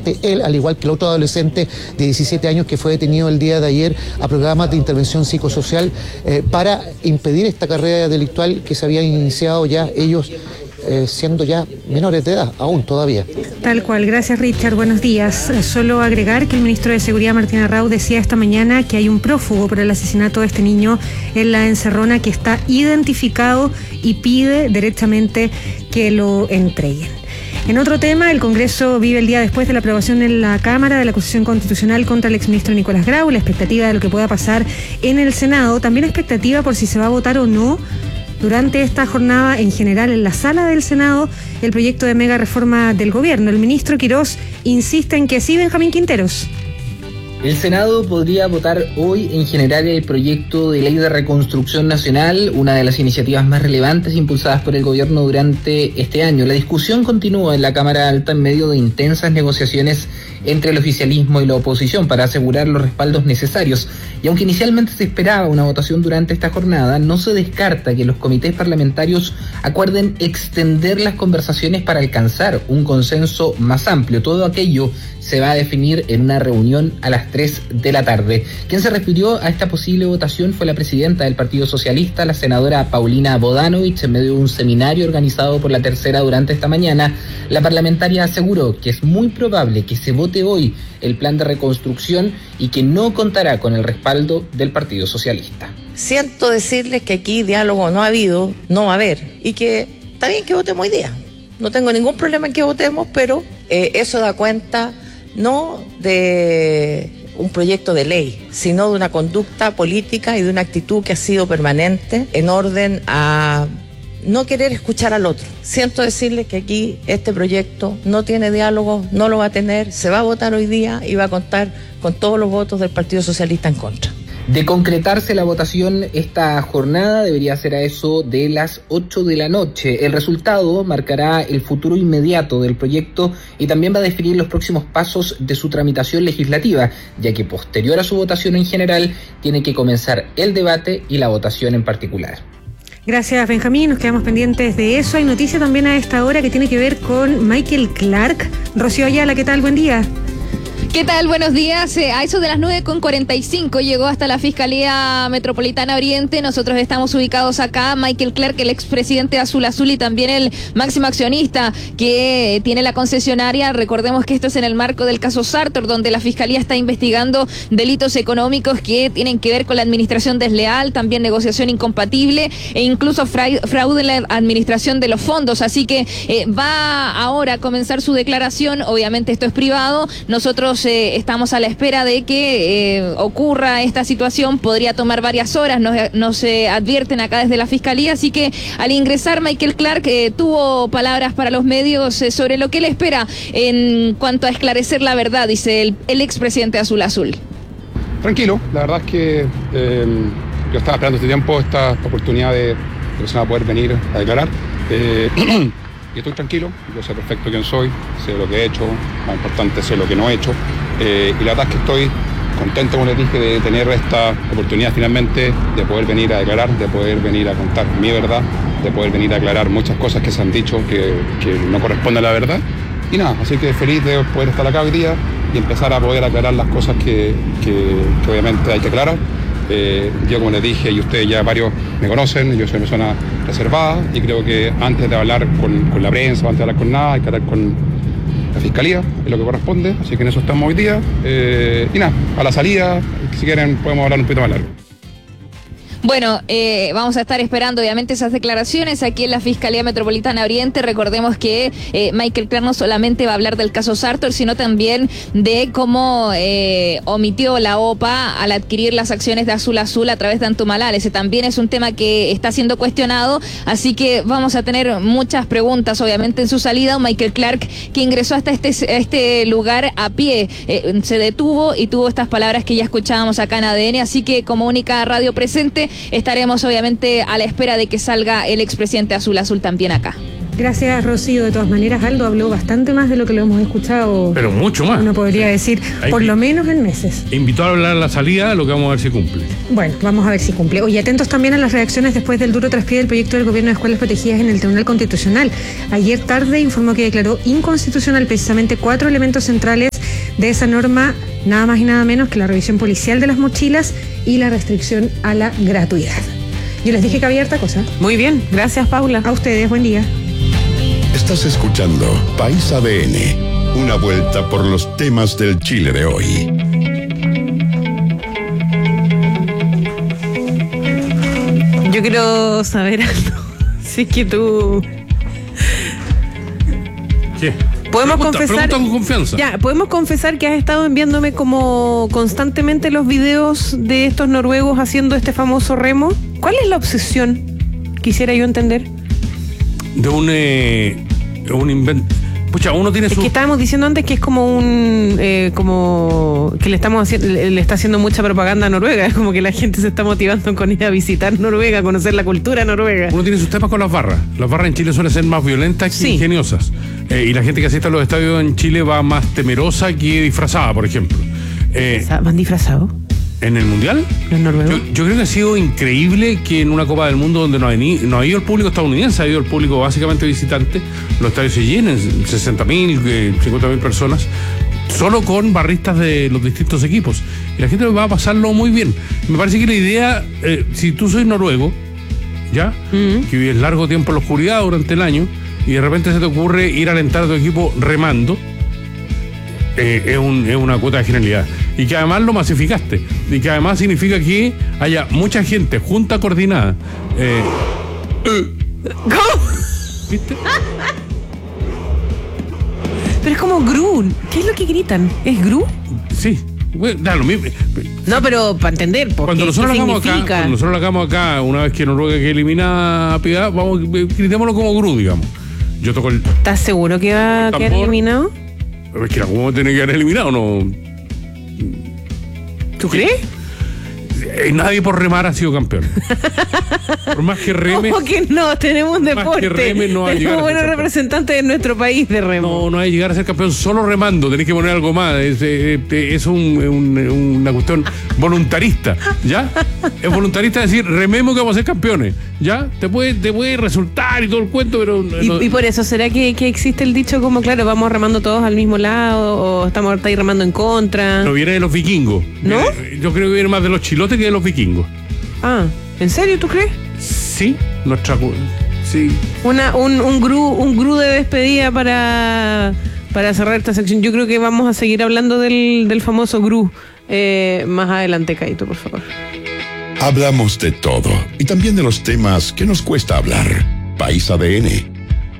somete él, al igual que el otro adolescente de 17 años que fue detenido el día de ayer, a programas de intervención psicosocial para impedir esta carrera delictual que se había iniciado ya ellos siendo ya menores de edad, aún todavía. Tal cual, gracias Richard, buenos días. Solo agregar que el ministro de Seguridad Martín Arrau decía esta mañana que hay un prófugo por el asesinato de este niño en La Encerrona que está identificado y pide derechamente que lo entreguen. En otro tema, el Congreso vive el día después de la aprobación en la Cámara de la acusación constitucional contra el exministro Nicolás Grau, la expectativa de lo que pueda pasar en el Senado, también expectativa por si se va a votar o no durante esta jornada en general en la sala del Senado el proyecto de mega reforma del gobierno. El ministro Quirós insiste en que sí, Benjamín Quinteros. El Senado podría votar hoy en general el proyecto de ley de reconstrucción nacional, una de las iniciativas más relevantes impulsadas por el gobierno durante este año. La discusión continúa en la Cámara Alta en medio de intensas negociaciones entre el oficialismo y la oposición para asegurar los respaldos necesarios. Y aunque inicialmente se esperaba una votación durante esta jornada, no se descarta que los comités parlamentarios acuerden extender las conversaciones para alcanzar un consenso más amplio. Todo aquello se va a definir en una reunión a las 3 de la tarde. Quien se refirió a esta posible votación fue la presidenta del Partido Socialista, la senadora Paulina Bodanovich, en medio de un seminario organizado por La Tercera durante esta mañana. La parlamentaria aseguró que es muy probable que se vote hoy el plan de reconstrucción y que no contará con el respaldo del Partido Socialista. Siento decirles que aquí diálogo no ha habido, no va a haber, y que está bien que votemos hoy día. No tengo ningún problema en que votemos, pero eso da cuenta no de un proyecto de ley, sino de una conducta política y de una actitud que ha sido permanente en orden a no querer escuchar al otro. Siento decirles que aquí este proyecto no tiene diálogo, no lo va a tener, se va a votar hoy día y va a contar con todos los votos del Partido Socialista en contra. De concretarse la votación, esta jornada debería ser a eso de las 8 de la noche. El resultado marcará el futuro inmediato del proyecto y también va a definir los próximos pasos de su tramitación legislativa, ya que posterior a su votación en general tiene que comenzar el debate y la votación en particular. Gracias, Benjamín. Nos quedamos pendientes de eso. Hay noticia también a esta hora que tiene que ver con Michael Clark. Rocío Ayala, ¿qué tal? Buen día. ¿Qué tal? Buenos días. A eso de las 9:45 llegó hasta la Fiscalía Metropolitana Oriente. Nosotros estamos ubicados acá. Michael Clark, el expresidente de Azul Azul y también el máximo accionista que tiene la concesionaria. Recordemos que esto es en el marco del caso Sartor, donde la Fiscalía está investigando delitos económicos que tienen que ver con la administración desleal, también negociación incompatible e incluso fraude en la administración de los fondos. Así que va ahora a comenzar su declaración. Obviamente esto es privado. Nosotros estamos a la espera de que ocurra esta situación. Podría tomar varias horas, nos advierten acá desde la Fiscalía, así que al ingresar Michael Clark tuvo palabras para los medios sobre lo que él espera en cuanto a esclarecer la verdad, dice el expresidente de Azul Azul. Tranquilo, la verdad es que yo estaba esperando este tiempo, esta oportunidad de que se va a poder venir a declarar. Y estoy tranquilo, yo sé perfecto quién soy, sé lo que he hecho, más importante sé lo que no he hecho. Y la verdad es que estoy contento, como les dije, de tener esta oportunidad finalmente de poder venir a declarar, de poder venir a contar mi verdad, de poder venir a aclarar muchas cosas que se han dicho que no corresponden a la verdad. Y nada, así que feliz de poder estar acá hoy día y empezar a poder aclarar las cosas que obviamente hay que aclarar. Yo, como les dije, y ustedes ya varios me conocen, yo soy una persona reservada y creo que antes de hablar con la prensa, antes de hablar con nada, hay que hablar con la Fiscalía, es lo que corresponde, así que en eso estamos hoy día. Y nada, a la salida, si quieren, podemos hablar un poquito más largo. Bueno, vamos a estar esperando obviamente esas declaraciones aquí en la Fiscalía Metropolitana Oriente. Recordemos que Michael Clark no solamente va a hablar del caso Sartor, sino también de cómo omitió la OPA al adquirir las acciones de Azul Azul a través de Antumalal. Ese también es un tema que está siendo cuestionado, así que vamos a tener muchas preguntas obviamente en su salida. Michael Clark, que ingresó hasta este lugar a pie, se detuvo y tuvo estas palabras que ya escuchábamos acá en ADN, así que como única radio presente estaremos obviamente a la espera de que salga el expresidente Azul Azul también acá. Gracias, Rocío. De todas maneras, Aldo habló bastante más de lo que lo hemos escuchado. Pero mucho más. Uno podría decir, por lo menos en meses. Invitó a hablar a la salida, lo que vamos a ver si cumple. Bueno, vamos a ver si cumple. Oye, atentos también a las reacciones después del duro traspié del proyecto del gobierno de escuelas protegidas en el Tribunal Constitucional. Ayer tarde informó que declaró inconstitucional precisamente 4 elementos centrales de esa norma, nada más y nada menos que la revisión policial de las mochilas y la restricción a la gratuidad. Yo les dije que había harta cosa. Muy bien, gracias Paula. A ustedes, buen día. Estás escuchando País ADN, una vuelta por los temas del Chile de hoy. Yo quiero saber algo. Si es que tú... ¿Qué? Podemos confesar. Pregunta con confianza. Ya, podemos confesar que has estado enviándome como constantemente los videos de estos noruegos haciendo este famoso remo. ¿Cuál es la obsesión? Quisiera yo entender. De un invento. Pucha, uno tiene Es su... que estábamos diciendo antes que es como como que le está haciendo mucha propaganda a Noruega. Es como que la gente se está motivando con ir a visitar Noruega, a conocer la cultura noruega. Uno tiene sus temas con las barras. Las barras en Chile suelen ser más violentas que ingeniosas. Y la gente que asiste a los estadios en Chile va más temerosa que disfrazada, por ejemplo. ¿Van disfrazados? ¿En el Mundial? ¿Los noruegos? Yo creo que ha sido increíble que en una Copa del Mundo donde no ha ido el público estadounidense, ha ido el público básicamente visitante, los estadios se llenen, 60.000, 50.000 personas, solo con barristas de los distintos equipos. Y la gente va a pasarlo muy bien. Me parece que la idea, si tú sois noruego, ¿ya? Que vives largo tiempo en la oscuridad durante el año, y de repente se te ocurre ir a alentar a tu equipo remando, es una cuota de genialidad. Y que además lo masificaste. Y que además significa que haya mucha gente junta, coordinada. ¿Cómo? ¿Viste? Pero es como Gru. ¿Qué es lo que gritan? ¿Es Gru? Sí. Bueno, da lo mismo. No, pero para entender, porque Cuando nosotros ¿qué lo significa? cuando nosotros lo hagamos acá, una vez que Noruega quede eliminada a Piedad, gritémoslo como Gru, digamos. Yo toco el... ¿Estás seguro que va a quedar eliminado? Es que ¿cómo tiene que quedar eliminado? No. ¿Tú crees? Nadie por remar ha sido campeón. Por más que reme. ¿Cómo que no? Tenemos un deporte. Más que reme, no va a llegar Tenemos a ser buenos campeón. representantes de nuestro país de remo. No hay que llegar a ser campeón solo remando. Tenés que poner algo más. Es una cuestión voluntarista. ¿Ya? Es voluntarista decir, rememos que vamos a ser campeones. ¿Ya? Te puede resultar y todo el cuento, pero... Y por eso, ¿será que existe el dicho como, claro, vamos remando todos al mismo lado o estáis remando en contra? No viene de los vikingos. ¿No? Yo creo que viene más de los chilotes que de los vikingos. Ah, ¿en serio tú crees? Sí, sí. Un gru de despedida para cerrar esta sección. Yo creo que vamos a seguir hablando del famoso gru más adelante, Caito, por favor. Hablamos de todo y también de los temas que nos cuesta hablar. País ADN.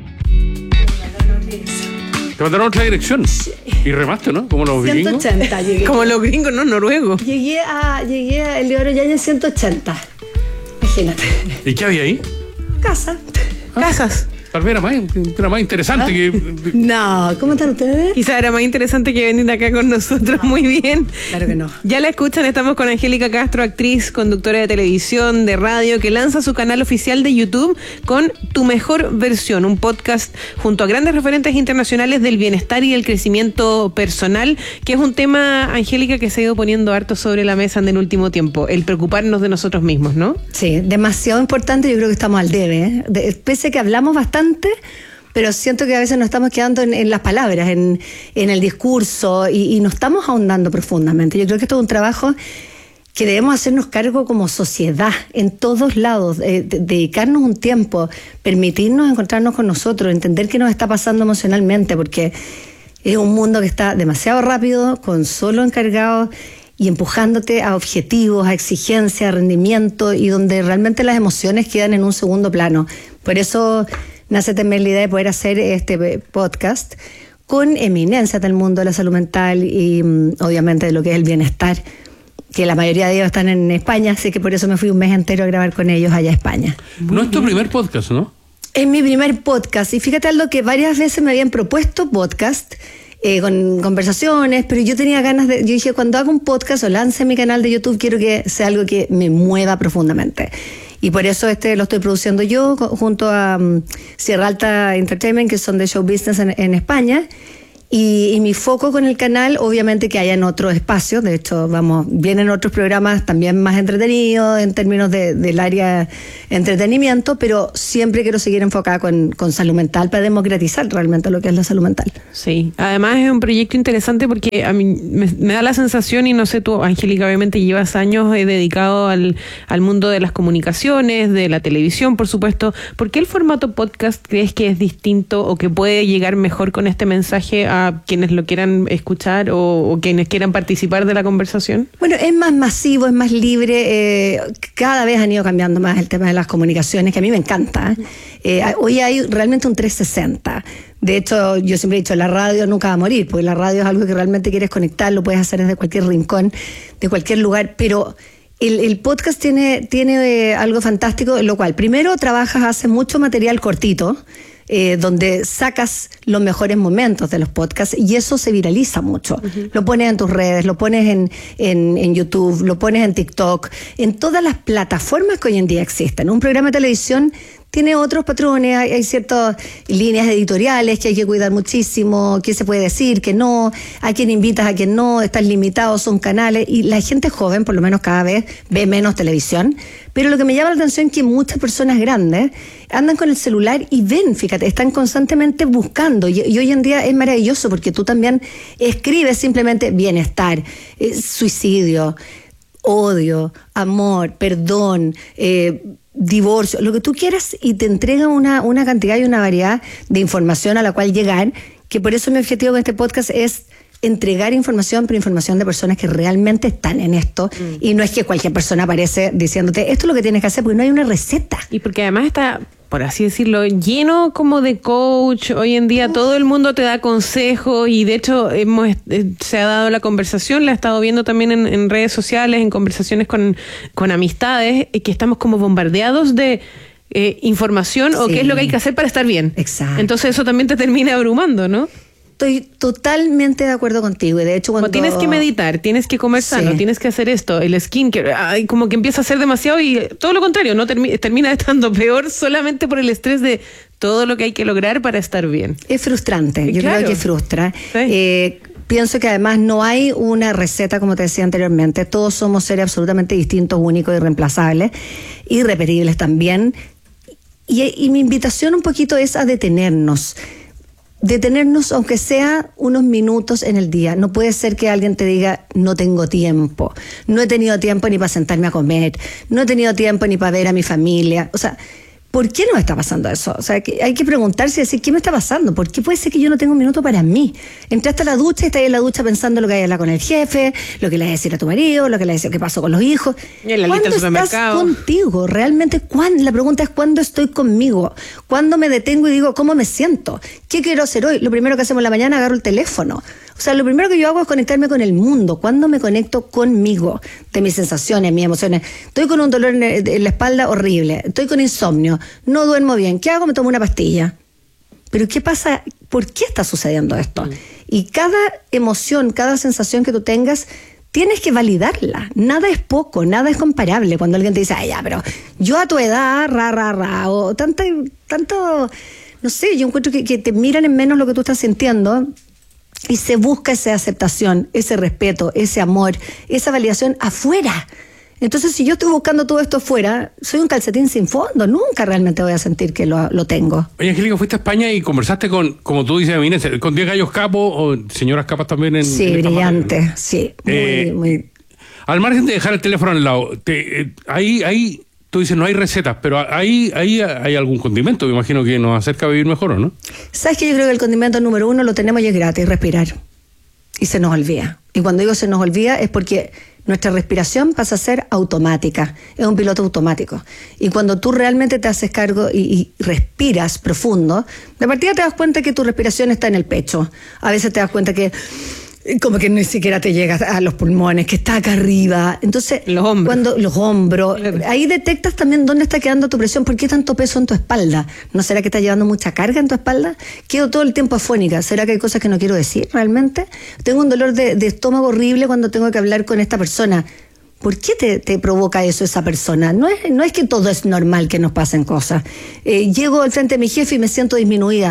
Te mandaron otra dirección. Y remaste, ¿no? Como los vikingos. 180 llegué. Como los gringos, no noruegos. Llegué a Eleodoro Yáñez 180. Imagínate. ¿Y qué había ahí? Casa. Casas. Tal vez era más interesante que... No, ¿cómo están ustedes? Quizá era más interesante que venir acá con nosotros. Muy bien. Claro que no. Ya la escuchan, estamos con Angélica Castro, actriz, conductora de televisión, de radio, que lanza su canal oficial de YouTube con Tu Mejor Versión, un podcast junto a grandes referentes internacionales del bienestar y el crecimiento personal, que es un tema, Angélica, que se ha ido poniendo harto sobre la mesa en el último tiempo, el preocuparnos de nosotros mismos, ¿no? Sí, demasiado importante. Yo creo que estamos al debe, pese a que hablamos bastante, pero siento que a veces nos estamos quedando en las palabras, en el discurso y no estamos ahondando profundamente. Yo creo que esto es un trabajo que debemos hacernos cargo como sociedad, en todos lados, dedicarnos un tiempo, permitirnos encontrarnos con nosotros, entender qué nos está pasando emocionalmente, porque es un mundo que está demasiado rápido, con solo encargados y empujándote a objetivos, a exigencias, a rendimiento, y donde realmente las emociones quedan en un segundo plano. Por eso nace también la idea de poder hacer este podcast con eminencias del mundo de la salud mental y obviamente de lo que es el bienestar, que la mayoría de ellos están en España, así que por eso me fui un mes entero a grabar con ellos allá a España. No es tu primer podcast, ¿no? Es mi primer podcast, y fíjate algo que varias veces me habían propuesto podcast, con conversaciones, pero yo tenía ganas yo dije, cuando haga un podcast o lance mi canal de YouTube, quiero que sea algo que me mueva profundamente. Y por eso lo estoy produciendo yo junto a Sierra Alta Entertainment, que son de show business en España. Y mi foco con el canal, obviamente que haya en otros espacios, de hecho vienen otros programas también más entretenidos en términos del área entretenimiento, pero siempre quiero seguir enfocada con salud mental para democratizar realmente lo que es la salud mental. Sí, además es un proyecto interesante porque a mí me da la sensación, y no sé tú, Angélica, obviamente llevas años dedicado al mundo de las comunicaciones, de la televisión, por supuesto. ¿Por qué el formato podcast crees que es distinto o que puede llegar mejor con este mensaje a quienes lo quieran escuchar o quienes quieran participar de la conversación? Bueno, es más masivo, es más libre, cada vez han ido cambiando más el tema de las comunicaciones, que a mí me encanta. Hoy hay realmente un 360. De hecho, yo siempre he dicho, la radio nunca va a morir, porque la radio es algo que realmente quieres conectar, lo puedes hacer desde cualquier rincón, de cualquier lugar, pero el podcast tiene algo fantástico, en lo cual primero haces mucho material cortito, donde sacas los mejores momentos de los podcasts y eso se viraliza mucho. Lo pones en tus redes, lo pones en YouTube, lo pones en TikTok, en todas las plataformas que hoy en día existen. Un programa de televisión tiene otros patrones, hay ciertas líneas editoriales que hay que cuidar muchísimo, qué se puede decir, qué no, a quién invitas, a quién no, están limitados, son canales, y la gente joven, por lo menos cada vez, ve menos televisión. Pero lo que me llama la atención es que muchas personas grandes andan con el celular y ven, fíjate, están constantemente buscando, y hoy en día es maravilloso porque tú también escribes simplemente bienestar, suicidio, odio, amor, perdón, divorcio, lo que tú quieras, y te entregan una cantidad y una variedad de información a la cual llegar, que por eso mi objetivo con este podcast es entregar información, pero información de personas que realmente están en esto, y no es que cualquier persona aparece diciéndote esto es lo que tienes que hacer, porque no hay una receta. Y porque además está, por así decirlo, lleno como de coach. Hoy en día todo el mundo te da consejos, y de hecho se ha dado la conversación, la he estado viendo también en redes sociales, en conversaciones con amistades, que estamos como bombardeados de información, o qué es lo que hay que hacer para estar bien. Exacto. Entonces eso también te termina abrumando, ¿no? Estoy totalmente de acuerdo contigo, y de hecho cuando tienes que meditar, tienes que comer sano, tienes que hacer esto, el skincare, como que empieza a ser demasiado, y todo lo contrario, no termina estando peor solamente por el estrés de todo lo que hay que lograr para estar bien. Es frustrante, yo claro. creo que frustra. Sí. Pienso que además no hay una receta, como te decía anteriormente, todos somos seres absolutamente distintos, únicos, irreemplazables, irrepetibles también, y mi invitación un poquito es a detenernos aunque sea unos minutos en el día. No puede ser que alguien te diga no tengo tiempo, no he tenido tiempo ni para sentarme a comer, no he tenido tiempo ni para ver a mi familia. O sea, ¿por qué nos está pasando eso? O sea, que hay que preguntarse y decir, ¿qué me está pasando? ¿Por qué puede ser que yo no tenga un minuto para mí? Entraste a la ducha y estás en la ducha pensando lo que hay que hablar con el jefe, lo que le vas a decir a tu marido, lo que le vas a decir qué pasó con los hijos. ¿Cuándo estás contigo? Realmente, la pregunta es ¿cuándo estoy conmigo? ¿Cuándo me detengo y digo cómo me siento? ¿Qué quiero hacer hoy? Lo primero que hacemos en la mañana, agarro el teléfono. O sea, lo primero que yo hago es conectarme con el mundo. ¿Cuándo me conecto conmigo? De mis sensaciones, mis emociones. Estoy con un dolor en la espalda horrible. Estoy con insomnio. No duermo bien. ¿Qué hago? Me tomo una pastilla. Pero ¿qué pasa? ¿Por qué está sucediendo esto? Y cada emoción, cada sensación que tú tengas, tienes que validarla. Nada es poco, nada es comparable. Cuando alguien te dice, ay, ya, pero yo a tu edad, o tanto, no sé, yo encuentro que te miran en menos lo que tú estás sintiendo. Y se busca esa aceptación, ese respeto, ese amor, esa validación afuera. Entonces, si yo estoy buscando todo esto afuera, soy un calcetín sin fondo. Nunca realmente voy a sentir que lo tengo. Oye, Angélica, fuiste a España y conversaste con, como tú dices, con 10 gallos capos o señoras capas también. Sí, brillante, ¿no? Sí. Muy. Al margen de dejar el teléfono al lado, ahí tú dices, no hay recetas, pero ahí hay algún condimento, me imagino que nos acerca a vivir mejor, ¿o no? ¿Sabes qué? Yo creo que el condimento número 1 lo tenemos y es gratis, respirar. Y se nos olvida. Y cuando digo se nos olvida es porque nuestra respiración pasa a ser automática, es un piloto automático. Y cuando tú realmente te haces cargo y respiras profundo, de partida te das cuenta que tu respiración está en el pecho. A veces te das cuenta que como que ni siquiera te llega a los pulmones, que está acá arriba. Entonces, los hombros. Ahí detectas también dónde está quedando tu presión. ¿Por qué tanto peso en tu espalda? ¿No será que estás llevando mucha carga en tu espalda? Quedo todo el tiempo afónica. ¿Será que hay cosas que no quiero decir realmente? Tengo un dolor de estómago horrible cuando tengo que hablar con esta persona. ¿Por qué te provoca eso esa persona? No es que todo es normal que nos pasen cosas. Llego al frente de mi jefe y me siento disminuida.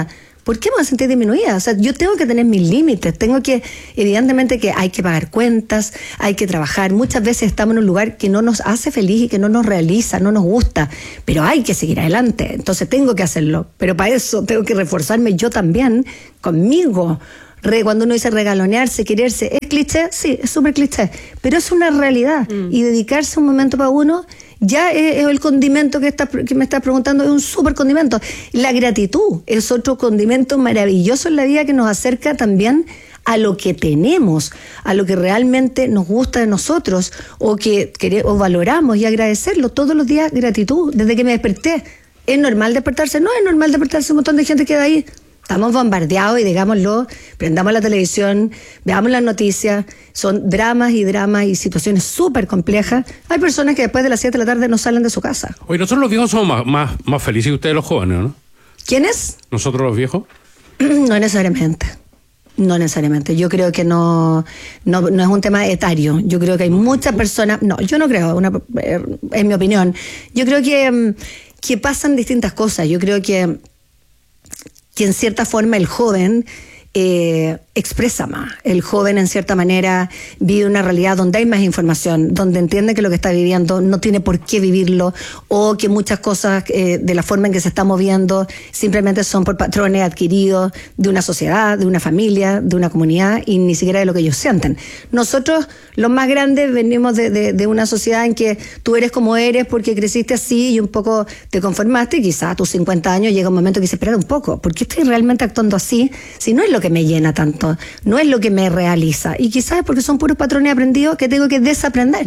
¿por qué me voy a sentir disminuida? O sea, yo tengo que tener mis límites, evidentemente que hay que pagar cuentas, hay que trabajar. Muchas veces estamos en un lugar que no nos hace feliz y que no nos realiza, no nos gusta, pero hay que seguir adelante, entonces tengo que hacerlo. Pero para eso tengo que reforzarme yo también conmigo. Cuando uno dice regalonearse, quererse, ¿es cliché? Sí, es súper cliché, pero es una realidad. Y dedicarse un momento para uno ya es el condimento que me estás preguntando, es un súper condimento. La gratitud es otro condimento maravilloso en la vida que nos acerca también a lo que tenemos, a lo que realmente nos gusta de nosotros o que o valoramos, y agradecerlo todos los días. Gratitud, desde que me desperté. ¿Es normal despertarse? No es normal despertarse, un montón de gente queda ahí. Estamos bombardeados y digámoslo, prendamos la televisión, veamos las noticias, son dramas y situaciones súper complejas. Hay personas que después de las 7 de la tarde no salen de su casa. Oye, nosotros los viejos somos más felices que ustedes los jóvenes, ¿no? ¿Quiénes? ¿Nosotros los viejos? No necesariamente. No necesariamente. Yo creo que no es un tema etario. Yo creo que hay muchas personas... No, yo no creo, en mi opinión. Yo creo que pasan distintas cosas. Yo creo que en cierta forma el joven expresa más. El joven, en cierta manera, vive una realidad donde hay más información, donde entiende que lo que está viviendo no tiene por qué vivirlo, o que muchas cosas de la forma en que se está moviendo simplemente son por patrones adquiridos de una sociedad, de una familia, de una comunidad, y ni siquiera de lo que ellos sienten. Nosotros, los más grandes, venimos de una sociedad en que tú eres como eres porque creciste así y un poco te conformaste, y quizás a tus 50 años llega un momento que dices, espera un poco, ¿por qué estoy realmente actuando así si no es lo que me llena tanto? No es lo que me realiza, y quizás es porque son puros patrones aprendidos que tengo que desaprender.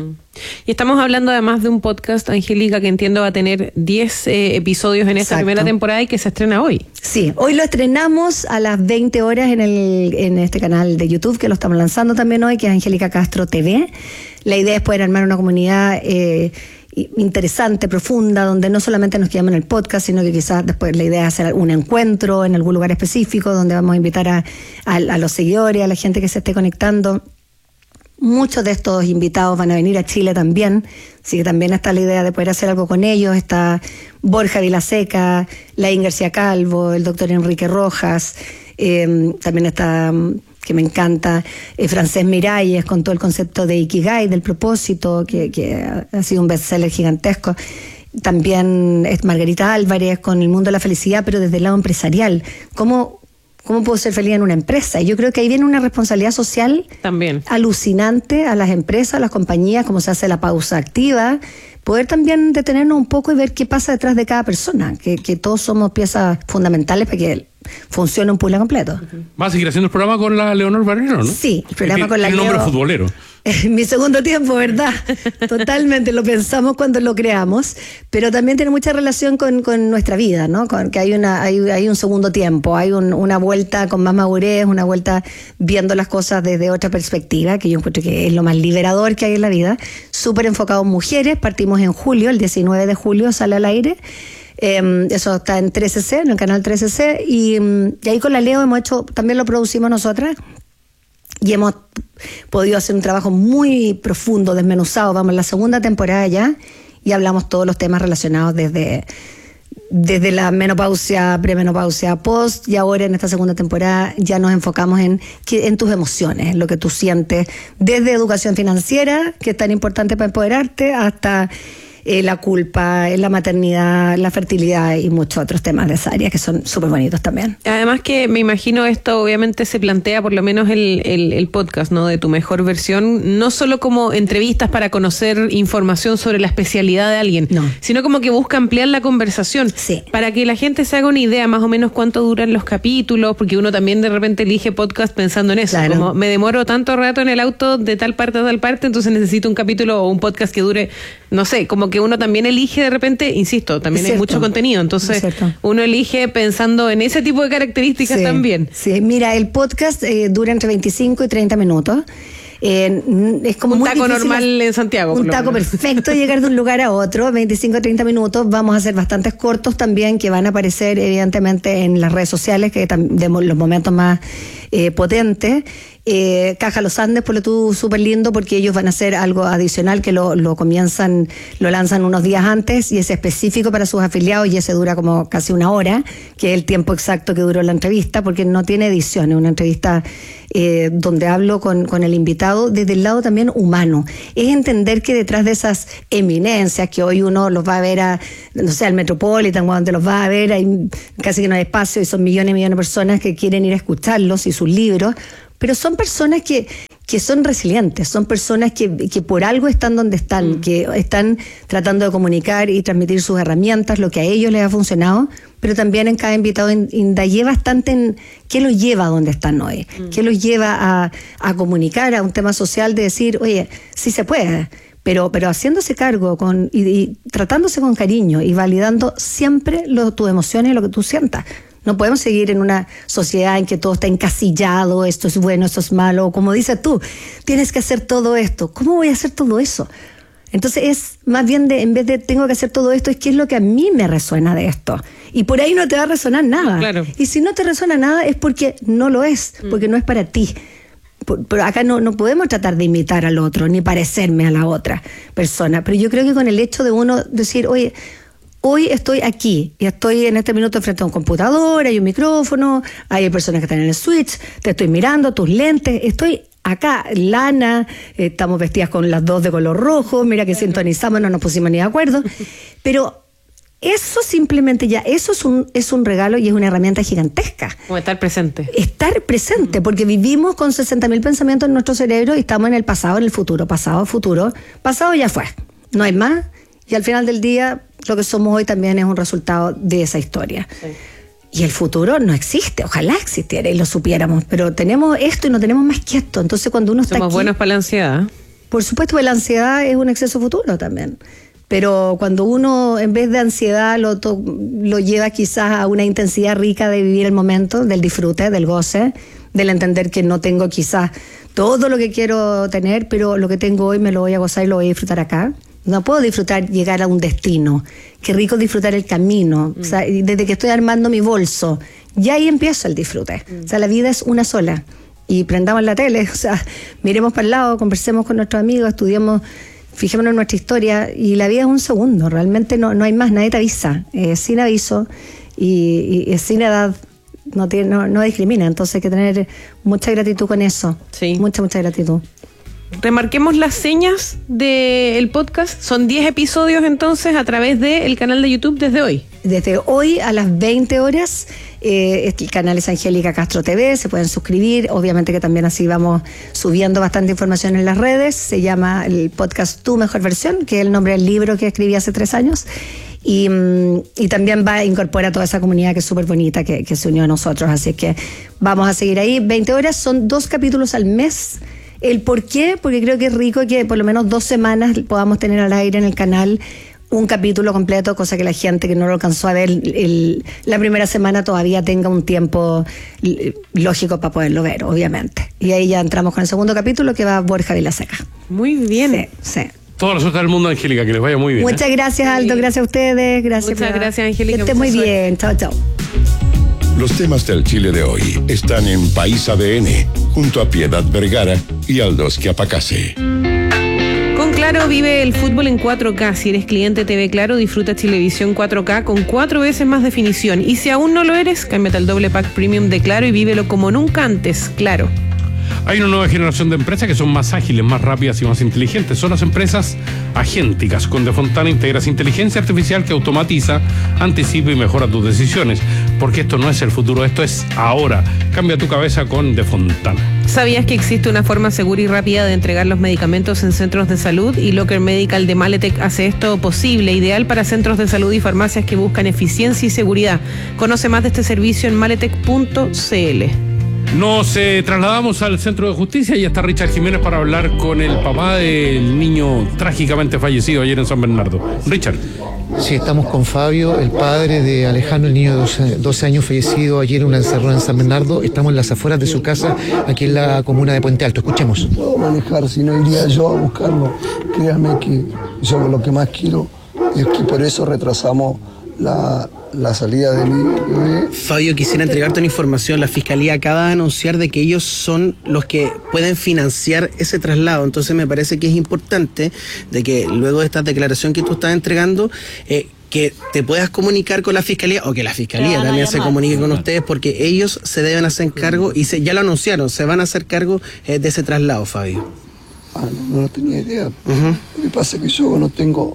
Y estamos hablando además de un podcast, Angélica, que entiendo va a tener 10 episodios en esta primera temporada y que se estrena hoy. Sí, hoy lo estrenamos a las 20 horas en este canal de YouTube, que lo estamos lanzando también hoy, que es Angélica Castro TV. La idea es poder armar una comunidad interesante, profunda, donde no solamente nos quedamos en el podcast, sino que quizás después la idea es hacer un encuentro en algún lugar específico donde vamos a invitar a los seguidores, a la gente que se esté conectando. Muchos de estos invitados van a venir a Chile también, así que también está la idea de poder hacer algo con ellos. Está Borja Vilaseca, Laín García Calvo, el doctor Enrique Rojas, también está, que me encanta, Francés Miralles, con todo el concepto de Ikigai, del propósito, que ha sido un bestseller gigantesco. También es Margarita Álvarez, con el mundo de la felicidad, pero desde el lado empresarial. ¿Cómo puedo ser feliz en una empresa? Y yo creo que ahí viene una responsabilidad social también alucinante a las empresas, a las compañías, cómo se hace la pausa activa, poder también detenernos un poco y ver qué pasa detrás de cada persona, que todos somos piezas fundamentales para que funcione un puzzle completo. ¿Va a seguir haciendo el programa con la Leonor Barrero, no? Sí, el programa con la Leonor. El nombre futbolero. Mi segundo tiempo, ¿verdad? Totalmente, lo pensamos cuando lo creamos, pero también tiene mucha relación con nuestra vida, ¿no? Con que hay un segundo tiempo, hay una vuelta con más madurez, una vuelta viendo las cosas desde otra perspectiva, que yo encuentro que es lo más liberador que hay en la vida. Súper enfocado en mujeres, partimos en julio, el 19 de julio sale al aire. Eso está en 13C, en el canal 13C, y ahí con la Leo hemos hecho, también lo producimos nosotras, y hemos podido hacer un trabajo muy profundo, desmenuzado. Vamos en la segunda temporada ya y hablamos todos los temas relacionados desde la menopausia, premenopausia, post, y ahora en esta segunda temporada ya nos enfocamos en tus emociones, en lo que tú sientes, desde educación financiera, que es tan importante para empoderarte, hasta la culpa, la maternidad, la fertilidad y muchos otros temas de esa área que son súper bonitos también. Además que me imagino esto obviamente se plantea, por lo menos el podcast, ¿no? De Tu Mejor Versión, no solo como entrevistas para conocer información sobre la especialidad de alguien, sino como que busca ampliar la conversación, para que la gente se haga una idea más o menos cuánto duran los capítulos, porque uno también de repente elige podcast pensando en eso, como me demoro tanto rato en el auto de tal parte a tal parte, entonces necesito un capítulo o un podcast que dure, no sé, como que uno también elige de repente, insisto, también hay mucho contenido, entonces uno elige pensando en ese tipo de características también. Sí, mira, el podcast dura entre 25 y 30 minutos. Es como un muy taco normal en Santiago. Un taco perfecto, llegar de un lugar a otro, 25 a 30 minutos. Vamos a hacer bastantes cortos también, que van a aparecer evidentemente en las redes sociales, que de los momentos más potentes. Caja Los Andes, por lo tú, súper lindo, porque ellos van a hacer algo adicional que lo lanzan unos días antes y es específico para sus afiliados y ese dura como casi una hora, que es el tiempo exacto que duró la entrevista, porque no tiene edición, es una entrevista donde hablo con el invitado desde el lado también humano. Es entender que detrás de esas eminencias que hoy uno los va a ver al Metropolitan, donde los va a ver, hay casi que no hay espacio y son millones y millones de personas que quieren ir a escucharlos y sus libros, pero son personas que son resilientes, son personas que por algo están donde están, que están tratando de comunicar y transmitir sus herramientas, lo que a ellos les ha funcionado, pero también en cada invitado indagué bastante en qué los lleva a donde están hoy, qué los lleva a comunicar a un tema social, de decir, oye, sí se puede, pero haciéndose cargo y tratándose con cariño y validando siempre tus emociones y lo que tú sientas. No podemos seguir en una sociedad en que todo está encasillado, esto es bueno, esto es malo, como dices tú, tienes que hacer todo esto. ¿Cómo voy a hacer todo eso? Entonces es más bien en vez de tengo que hacer todo esto, es qué es lo que a mí me resuena de esto. Y por ahí no te va a resonar nada. Claro. Y si no te resuena nada es porque no lo es, porque no es para ti. Pero acá no podemos tratar de imitar al otro, ni parecerme a la otra persona. Pero yo creo que con el hecho de uno decir, oye, hoy estoy aquí y estoy en este minuto frente a un computador, hay un micrófono, hay personas que están en el switch, te estoy mirando, tus lentes, estoy acá, lana, estamos vestidas con las dos de color rojo, mira que sintonizamos, no nos pusimos ni de acuerdo, pero eso simplemente ya, eso es un regalo y es una herramienta gigantesca. Como estar presente. Estar presente, porque vivimos con 60.000 pensamientos en nuestro cerebro y estamos en el pasado, en el futuro, pasado ya fue, no hay más. Y al final del día, lo que somos hoy también es un resultado de esa historia. Sí. Y el futuro no existe, ojalá existiera y lo supiéramos, pero tenemos esto y no tenemos más que esto. Entonces cuando uno está Somos buenos para la ansiedad. Por supuesto que la ansiedad es un exceso futuro también. Pero cuando uno en vez de ansiedad lo lleva quizás a una intensidad rica de vivir el momento, del disfrute, del goce, del entender que no tengo quizás todo lo que quiero tener, pero lo que tengo hoy me lo voy a gozar y lo voy a disfrutar acá. No puedo disfrutar llegar a un destino. Qué rico disfrutar el camino. O sea, desde que estoy armando mi bolso, ya ahí empieza el disfrute. O sea, la vida es una sola. Y prendamos la tele, o sea, miremos para el lado, conversemos con nuestros amigos, estudiemos, fijémonos en nuestra historia. Y la vida es un segundo, realmente no hay más, nadie te avisa. Sin aviso y sin edad. No discrimina, entonces hay que tener mucha gratitud con eso. Sí. Mucha gratitud. Remarquemos las señas del podcast. Son 10 episodios entonces a través del canal de YouTube desde hoy. Desde hoy a las 20 horas, el canal es Angélica Castro TV, se pueden suscribir. Obviamente que también así vamos subiendo bastante información en las redes. Se llama el podcast Tu Mejor Versión, que es el nombre del libro que escribí hace 3 años. Y también incorpora toda esa comunidad que es súper bonita, que se unió a nosotros. Así que vamos a seguir ahí. 20 horas, son 2 capítulos al mes. ¿El por qué? Porque creo que es rico que por lo menos 2 semanas podamos tener al aire en el canal un capítulo completo, cosa que la gente que no lo alcanzó a ver la primera semana todavía tenga un tiempo lógico para poderlo ver, obviamente. Y ahí ya entramos con el segundo capítulo, que va Borja Vilaseca. Muy bien. Sí. Toda la suerte del mundo, Angélica, que les vaya muy bien. Muchas gracias, Aldo, gracias a ustedes. Muchas gracias, Angélica. Que esté muy bien. Chao. Los temas del Chile de hoy están en País ADN, junto a Piedad Vergara y Aldo Schiapacase. Con Claro vive el fútbol en 4K. Si eres cliente TV Claro, disfruta Chilevisión 4K con 4 veces más definición. Y si aún no lo eres, cámbiate al doble pack premium de Claro y vívelo como nunca antes. Claro. Hay una nueva generación de empresas que son más ágiles, más rápidas y más inteligentes. Son las empresas agénticas. Con De Fontana integras inteligencia artificial que automatiza, anticipa y mejora tus decisiones. Porque esto no es el futuro, esto es ahora. Cambia tu cabeza con De Fontana. ¿Sabías que existe una forma segura y rápida de entregar los medicamentos en centros de salud? Y Locker Medical de Maletec hace esto posible, ideal para centros de salud y farmacias que buscan eficiencia y seguridad. Conoce más de este servicio en maletec.cl. Nos trasladamos al Centro de Justicia y está Richard Jiménez para hablar con el papá del niño trágicamente fallecido ayer en San Bernardo. Richard. Sí, estamos con Fabio, el padre de Alejandro, el niño de 12 años fallecido ayer en una encerrona en San Bernardo. Estamos en las afueras de su casa, aquí en la comuna de Puente Alto. Escuchemos. Puedo manejar, si no iría yo a buscarlo. Créame que yo lo que más quiero es que por eso retrasamos la salida de mi bebé. Fabio, quisiera entregarte una información. La Fiscalía acaba de anunciar de que ellos son los que pueden financiar ese traslado. Entonces me parece que es importante de que luego de esta declaración que tú estás entregando, que te puedas comunicar con la Fiscalía o que la Fiscalía también se comunique con ustedes, porque ellos se deben hacer cargo y ya lo anunciaron, se van a hacer cargo de ese traslado, Fabio. No tenía idea. Lo que pasa es que yo no tengo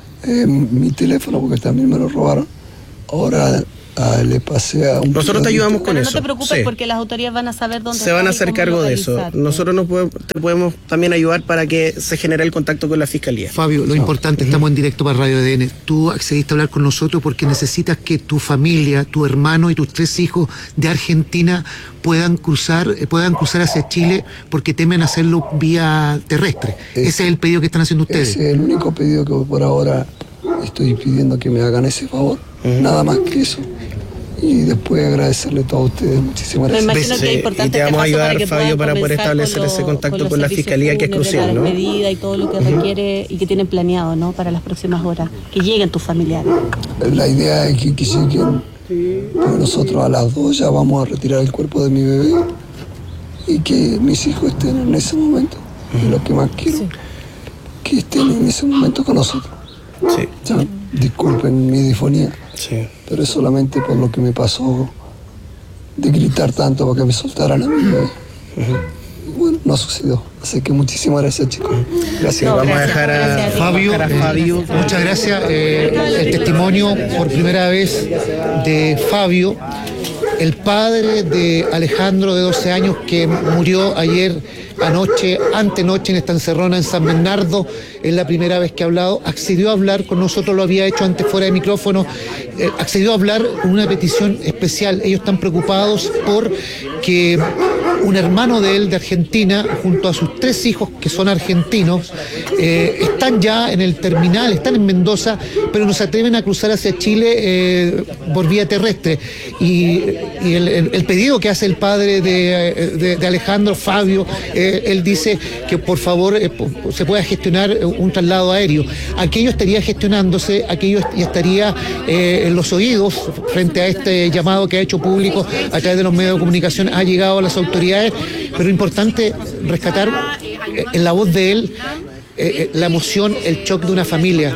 mi teléfono porque también me lo robaron. Ahora le pasé a un... Nosotros te ayudamos con eso. No te preocupes porque las autoridades van a saber dónde se van a hacer cargo de eso. Nosotros te podemos también ayudar para que se genere el contacto con la Fiscalía. Fabio, lo importante, estamos en directo para Radio ADN. Tú accediste a hablar con nosotros porque necesitas que tu familia, tu hermano y tus 3 hijos de Argentina puedan cruzar hacia Chile porque temen hacerlo vía terrestre. Ese es el pedido que están haciendo ustedes. Ese es el único pedido que por ahora estoy pidiendo, que me hagan ese favor. Nada más que eso. Y después agradecerle a todos ustedes. Muchísimas gracias. Me imagino que es importante y te vamos a ayudar, Fabio, para poder establecer con ese contacto con la Fiscalía, que es crucial, ¿no? Las medidas y todo lo que requiere y que tienen planeado, ¿no? Para las próximas horas. Que lleguen tus familiares. La idea es que lleguen. Porque nosotros a las 2 ya vamos a retirar el cuerpo de mi bebé y que mis hijos estén en ese momento. Y lo que más quiero, que estén en ese momento con nosotros. Sí. Ya, disculpen mi disfonía, pero es solamente por lo que me pasó de gritar tanto para que me soltaran a mí. Bueno, no sucedió. Así que muchísimas gracias, chicos. Gracias. Vamos a dejar a Fabio. Muchas gracias. El testimonio por primera vez de Fabio, el padre de Alejandro, de 12 años, que murió antenoche en esta encerrona en San Bernardo. Es la primera vez que ha hablado. Accedió a hablar con nosotros, lo había hecho antes fuera de micrófono. Accedió a hablar con una petición especial. Ellos están preocupados por que un hermano de él de Argentina, junto a sus 3 hijos que son argentinos, están ya en el terminal, están en Mendoza, pero no se atreven a cruzar hacia Chile por vía terrestre. Y el pedido que hace el padre de Alejandro, Fabio, él dice que por favor se pueda gestionar un traslado aéreo. Aquello estaría gestionándose, aquello ya estaría en los oídos frente a este llamado que ha hecho público a través de los medios de comunicación, ha llegado a las autoridades, pero importante rescatar en la voz de él la emoción, el shock de una familia.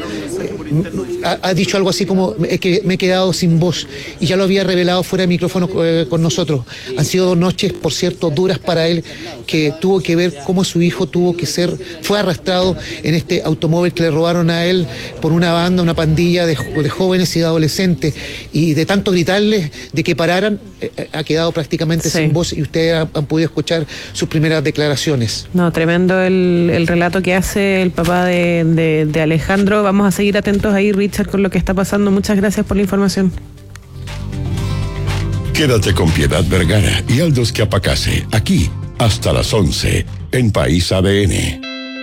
Ha dicho algo así como que me he quedado sin voz, y ya lo había revelado fuera de micrófono con nosotros. Han sido 2 noches, por cierto, duras para él, que tuvo que ver cómo su hijo fue arrastrado en este automóvil que le robaron a él por una pandilla de jóvenes y de adolescentes, y de tanto gritarles de que pararan, ha quedado prácticamente sin voz, y ustedes han podido escuchar sus primeras declaraciones. No, tremendo el relato que hace el papá de Alejandro. Vamos a seguir atentos ahí, Richard, con lo que está pasando. Muchas gracias por la información. Quédate con Piedad Vergara y Aldous Chiapacase, aquí hasta las 11 en País ADN.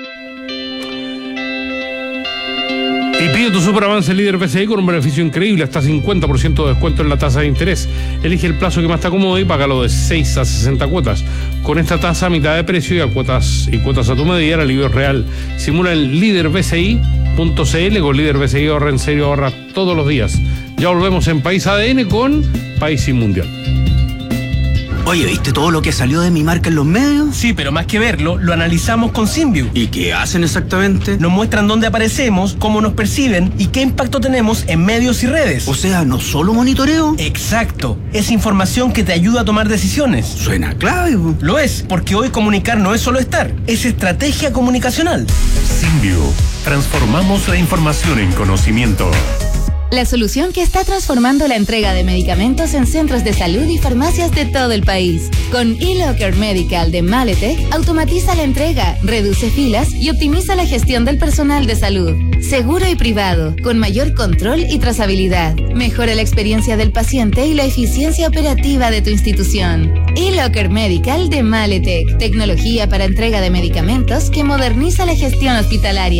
Y pide tu superavance líder BCI con un beneficio increíble, hasta 50% de descuento en la tasa de interés. Elige el plazo que más te acomode y págalo de 6 a 60 cuotas. Con esta tasa a mitad de precio y cuotas a tu medida, el alivio es real. Simula el líderbci.cl. Con Líder BCI ahorra en serio, ahorra todos los días. Ya volvemos en País ADN con País y Mundial. Oye, ¿viste todo lo que salió de mi marca en los medios? Sí, pero más que verlo, lo analizamos con Simview. ¿Y qué hacen exactamente? Nos muestran dónde aparecemos, cómo nos perciben y qué impacto tenemos en medios y redes. O sea, ¿no solo monitoreo? Exacto. Es información que te ayuda a tomar decisiones. Suena clave. Lo es, porque hoy comunicar no es solo estar, es estrategia comunicacional. Simview. Transformamos la información en conocimiento. La solución que está transformando la entrega de medicamentos en centros de salud y farmacias de todo el país. Con eLocker Medical de Maletec, automatiza la entrega, reduce filas y optimiza la gestión del personal de salud. Seguro y privado, con mayor control y trazabilidad. Mejora la experiencia del paciente y la eficiencia operativa de tu institución. eLocker Medical de Maletec, tecnología para entrega de medicamentos que moderniza la gestión hospitalaria.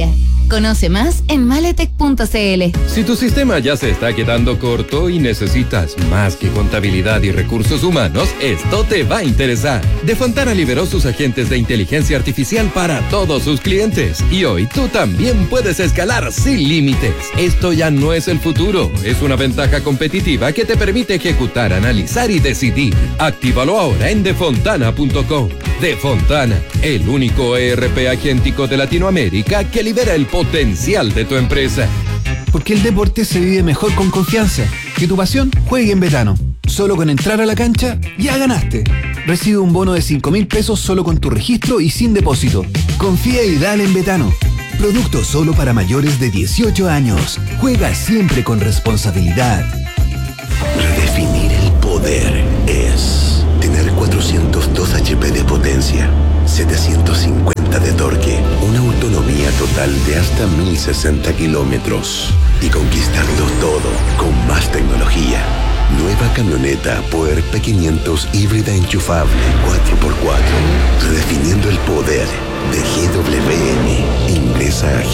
Conoce más en maletec.cl. Si tu sistema ya se está quedando corto y necesitas más que contabilidad y recursos humanos, esto te va a interesar. Defontana liberó sus agentes de inteligencia artificial para todos sus clientes. Y hoy tú también puedes escalar sin límites. Esto ya no es el futuro, es una ventaja competitiva que te permite ejecutar, analizar y decidir. Actívalo ahora en defontana.com. Defontana, el único ERP agéntico de Latinoamérica que libera el potencial de tu empresa. Porque el deporte se vive mejor con confianza. Que tu pasión juegue en Betano. Solo con entrar a la cancha, ya ganaste. Recibe un bono de 5.000 pesos solo con tu registro y sin depósito. Confía y dale en Betano. Producto solo para mayores de 18 años. Juega siempre con responsabilidad. Redefinir el poder es tener 402 HP de potencia, 750 de torque, una autonomía total de hasta 1.060 kilómetros y conquistarlo todo con más tecnología. Nueva camioneta Power P500 híbrida enchufable 4x4. Redefiniendo el poder de GWM. Ingresa a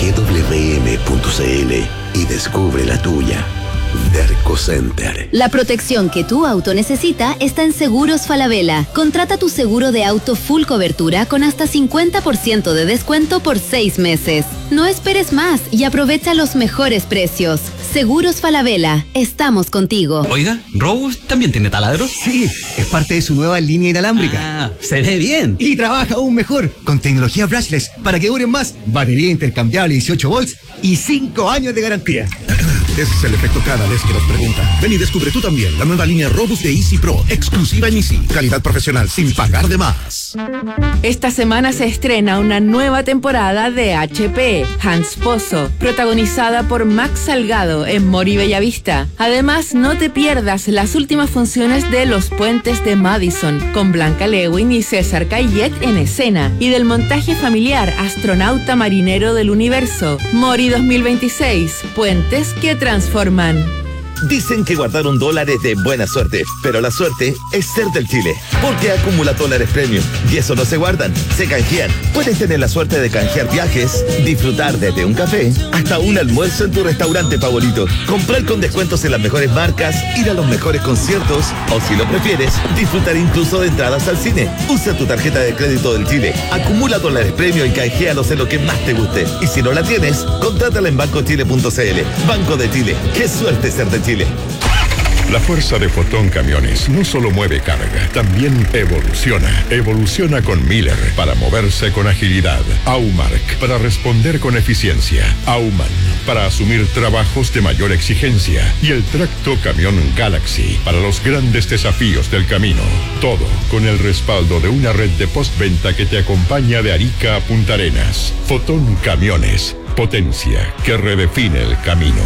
gwm.cl y descubre la tuya. Derco Center. La protección que tu auto necesita está en Seguros Falabella. Contrata tu seguro de auto full cobertura con hasta 50% de descuento por 6 meses. No esperes más y aprovecha los mejores precios. Seguros Falabella. Estamos contigo. Oiga, ¿Robus también tiene taladros? Sí, es parte de su nueva línea inalámbrica. Ah, se ve bien. Y trabaja aún mejor con tecnología brushless para que duren más, batería intercambiable 18 volts y 5 años de garantía. Ese es el efecto cada vez que nos preguntan. Ven y descubre tú también la nueva línea Robus de Easy Pro, exclusiva en Easy. Calidad profesional sin pagar de más. Esta semana se estrena una nueva temporada de HP, Hans Pozo, protagonizada por Max Salgado en Mori Bellavista. Además, no te pierdas las últimas funciones de Los Puentes de Madison, con Blanca Lewin y César Cayet en escena, y del montaje familiar Astronauta Marinero del Universo, Mori 2026, Puentes que transforman. Dicen que guardaron dólares de buena suerte, pero la suerte es ser del Chile, porque acumula dólares premium y eso no se guardan, se canjean. Puedes tener la suerte de canjear viajes, disfrutar desde un café hasta un almuerzo en tu restaurante favorito, comprar con descuentos en las mejores marcas, ir a los mejores conciertos o, si lo prefieres, disfrutar incluso de entradas al cine. Usa tu tarjeta de crédito del Chile, acumula dólares premium y canjealos en lo que más te guste. Y si no la tienes, contrátala en bancochile.cl. Banco de Chile, qué suerte ser de Chile. La fuerza de Fotón Camiones no solo mueve carga, también evoluciona. Evoluciona con Miller para moverse con agilidad. Aumark para responder con eficiencia. Auman para asumir trabajos de mayor exigencia. Y el tracto camión Galaxy para los grandes desafíos del camino. Todo con el respaldo de una red de postventa que te acompaña de Arica a Punta Arenas. Fotón Camiones, potencia que redefine el camino.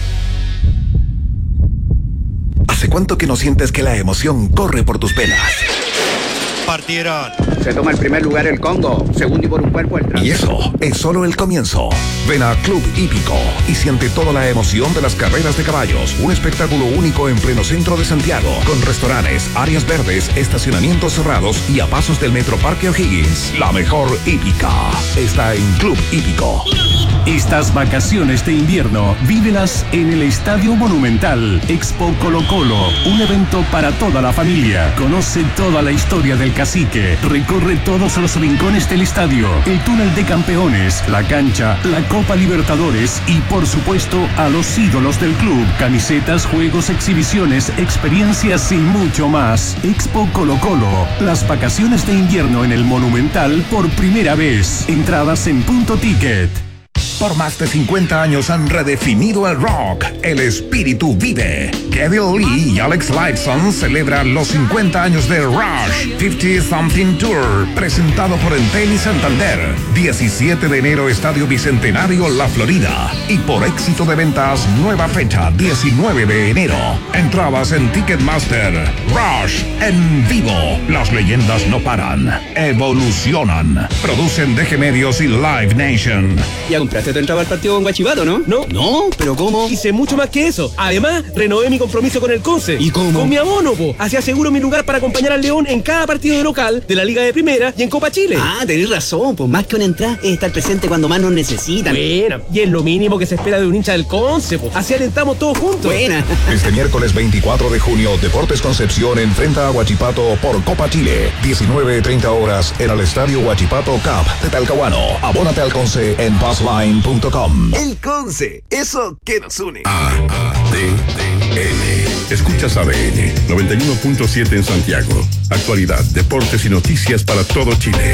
¿Hace cuánto que no sientes que la emoción corre por tus venas? Partieron. Se toma el primer lugar el Congo, segundo y por un cuerpo el Y eso es solo el comienzo. Ven a Club Hípico y siente toda la emoción de las carreras de caballos. Un espectáculo único en pleno centro de Santiago, con restaurantes, áreas verdes, estacionamientos cerrados y a pasos del Metro Parque O'Higgins. La mejor hípica está en Club Hípico. Estas vacaciones de invierno, vívelas en el Estadio Monumental. Expo Colo Colo, un evento para toda la familia. Conoce toda la historia del Cacique. Recorre todos los rincones del estadio, el túnel de campeones, la cancha, la Copa Libertadores y, por supuesto, a los ídolos del club. Camisetas, juegos, exhibiciones, experiencias y mucho más. Expo Colo Colo, las vacaciones de invierno en el Monumental por primera vez. Entradas en Punto Ticket. Por más de 50 años han redefinido el rock. El espíritu vive. Kevin Lee y Alex Lifeson celebran los 50 años de Rush 50 Something Tour, presentado por Entel y Santander. 17 de enero, Estadio Bicentenario, La Florida. Y por éxito de ventas, nueva fecha, 19 de enero. Entradas en Ticketmaster. Rush en vivo. Las leyendas no paran. Evolucionan. Producen DG Medios y Live Nation. ¿Ya compraste ¿Pagaste tu entrada al partido con Guachipato, no? No, ¿pero cómo? hice mucho más que eso. Además, renové mi compromiso con el Conce. ¿Y cómo? Con mi abono, po. Así aseguro mi lugar para acompañar al León en cada partido de local de la Liga de Primera y en Copa Chile. Ah, tenés razón, pues más que una entrada es estar presente cuando más nos necesitan. Buena, y es lo mínimo que se espera de un hincha del Conce, po. Así alentamos todos juntos. Buena. Este miércoles 24 de junio, Deportes Concepción enfrenta a Huachipato por Copa Chile. 19:30 horas en el Estadio Huachipato Cup de Talcahuano. Abónate al Conce en passline.com. El Conce, eso que nos une. ADN. Escuchas ADN 91.7 en Santiago. Actualidad, deportes y noticias para todo Chile.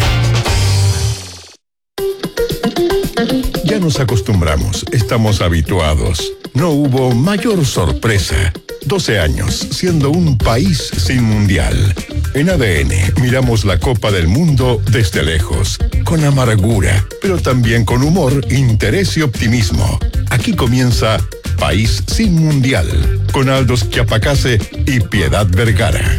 Ya nos acostumbramos, estamos habituados. No hubo mayor sorpresa. 12 años siendo un país sin mundial. En ADN miramos la Copa del Mundo desde lejos, con amargura, pero también con humor, interés y optimismo. Aquí comienza País sin Mundial, con Aldo Schiapacase y Piedad Vergara.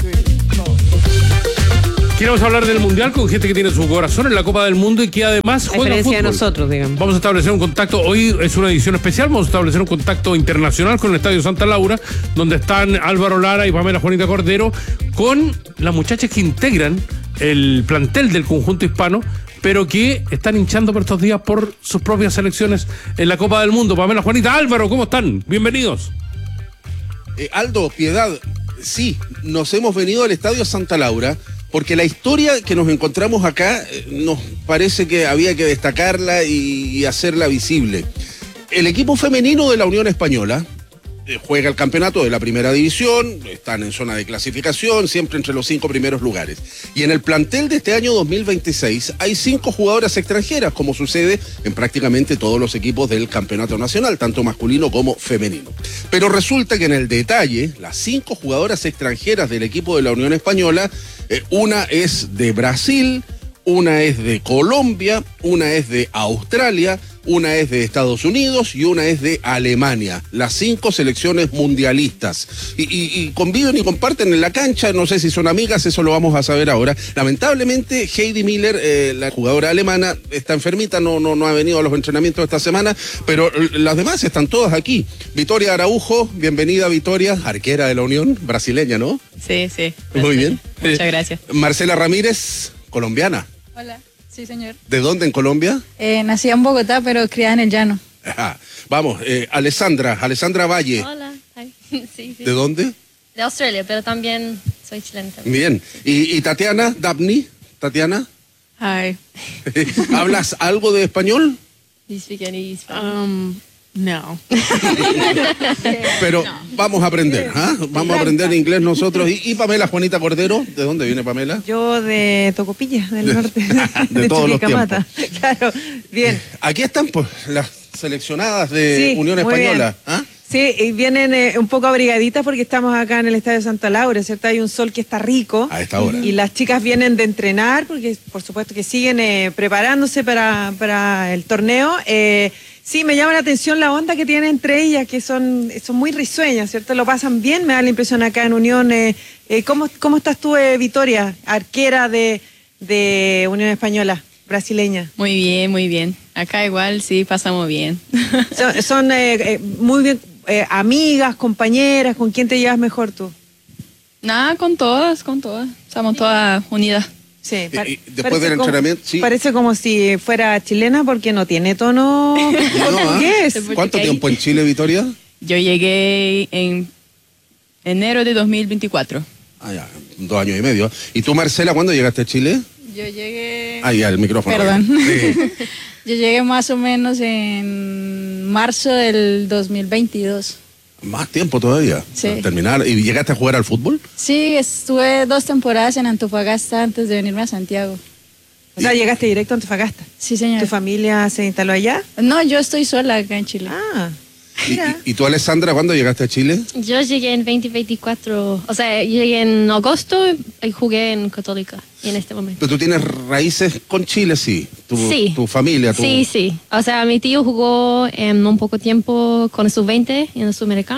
Queremos hablar del Mundial con gente que tiene su corazón en la Copa del Mundo y que además juega fútbol. A diferencia de nosotros, digamos. Vamos a establecer un contacto, hoy es una edición especial, vamos a establecer un contacto internacional con el Estadio Santa Laura, donde están Álvaro Lara y Pamela Juanita Cordero, con las muchachas que integran el plantel del conjunto hispano, pero que están hinchando por estos días por sus propias selecciones en la Copa del Mundo. Pamela Juanita, Álvaro, ¿cómo están? Bienvenidos. Aldo, Piedad, sí, nos hemos venido al Estadio Santa Laura porque la historia que nos encontramos acá nos parece que había que destacarla y hacerla visible. El equipo femenino de la Unión Española juega el campeonato de la primera división, están en zona de clasificación, siempre entre los 5 primeros lugares. Y en el plantel de este año 2026 hay 5 jugadoras extranjeras, como sucede en prácticamente todos los equipos del campeonato nacional, tanto masculino como femenino. Pero resulta que en el detalle, las 5 jugadoras extranjeras del equipo de la Unión Española, una es de Brasil, una es de Colombia, una es de Australia, una es de Estados Unidos y una es de Alemania. Las 5 selecciones mundialistas. Y conviven y comparten en la cancha, no sé si son amigas, eso lo vamos a saber ahora. Lamentablemente, Heidi Miller, la jugadora alemana, está enfermita, no ha venido a los entrenamientos esta semana, pero las demás están todas aquí. Victoria Araujo, bienvenida Victoria, arquera de la Unión, brasileña, ¿no? Sí. Muy bien. Muchas gracias. Marcela Ramírez, colombiana. Hola, sí señor. ¿De dónde en Colombia? Nací en Bogotá, pero criada en el llano. Ajá. Vamos, Alessandra Valle. Hola. Sí. ¿De dónde? De Australia, pero también soy chilena. Bien. ¿Y Tatiana Dabni? ¿Tatiana? Hi. ¿Hablas algo de español? You speak any Spanish? No. Pero vamos a aprender, ¿ah? Vamos a aprender inglés nosotros. ¿Y Pamela Juanita Cordero? ¿De dónde viene Pamela? Yo de Tocopilla, del norte. de todos los tiempos. Claro, bien. Aquí están pues las seleccionadas de Unión Española. ¿Ah? Sí, y vienen un poco abrigaditas porque estamos acá en el Estadio Santa Laura, ¿cierto? Hay un sol que está rico. A esta hora. Y las chicas vienen de entrenar porque por supuesto que siguen preparándose para el torneo. Sí, me llama la atención la onda que tienen entre ellas, que son muy risueñas, ¿cierto? Lo pasan bien, me da la impresión acá en Unión. ¿Cómo estás tú, Victoria, arquera de Unión Española, brasileña? Muy bien. Acá igual sí pasamos bien. Son muy bien, amigas, compañeras, ¿con quién te llevas mejor tú? Nada, con todas. Estamos todas unidas. Sí, después del entrenamiento, sí. Parece como si fuera chilena porque no tiene tono portugués. ¿Cuánto tiempo en Chile, Victoria? Yo llegué en enero de 2024. Ya, 2 años y medio. ¿Y tú, Marcela, cuándo llegaste a Chile? Yo llegué... Ya, el micrófono. Perdón. Sí. Yo llegué más o menos en marzo del 2022. Más tiempo todavía. Sí. Terminar. ¿Y llegaste a jugar al fútbol? Sí, estuve 2 temporadas en Antofagasta antes de venirme a Santiago. O sea, llegaste directo a Antofagasta. Sí, señor. ¿Tu familia se instaló allá? No, yo estoy sola acá en Chile. ¿Y tú, Alessandra, cuándo llegaste a Chile? Yo llegué en 2024, o sea, llegué en agosto y jugué en Católica en este momento. Pero tú tienes raíces con Chile, sí. Sí. Tu familia. Sí. O sea, mi tío jugó en un poco tiempo con el sub-20 en el sudamericano, ¿no?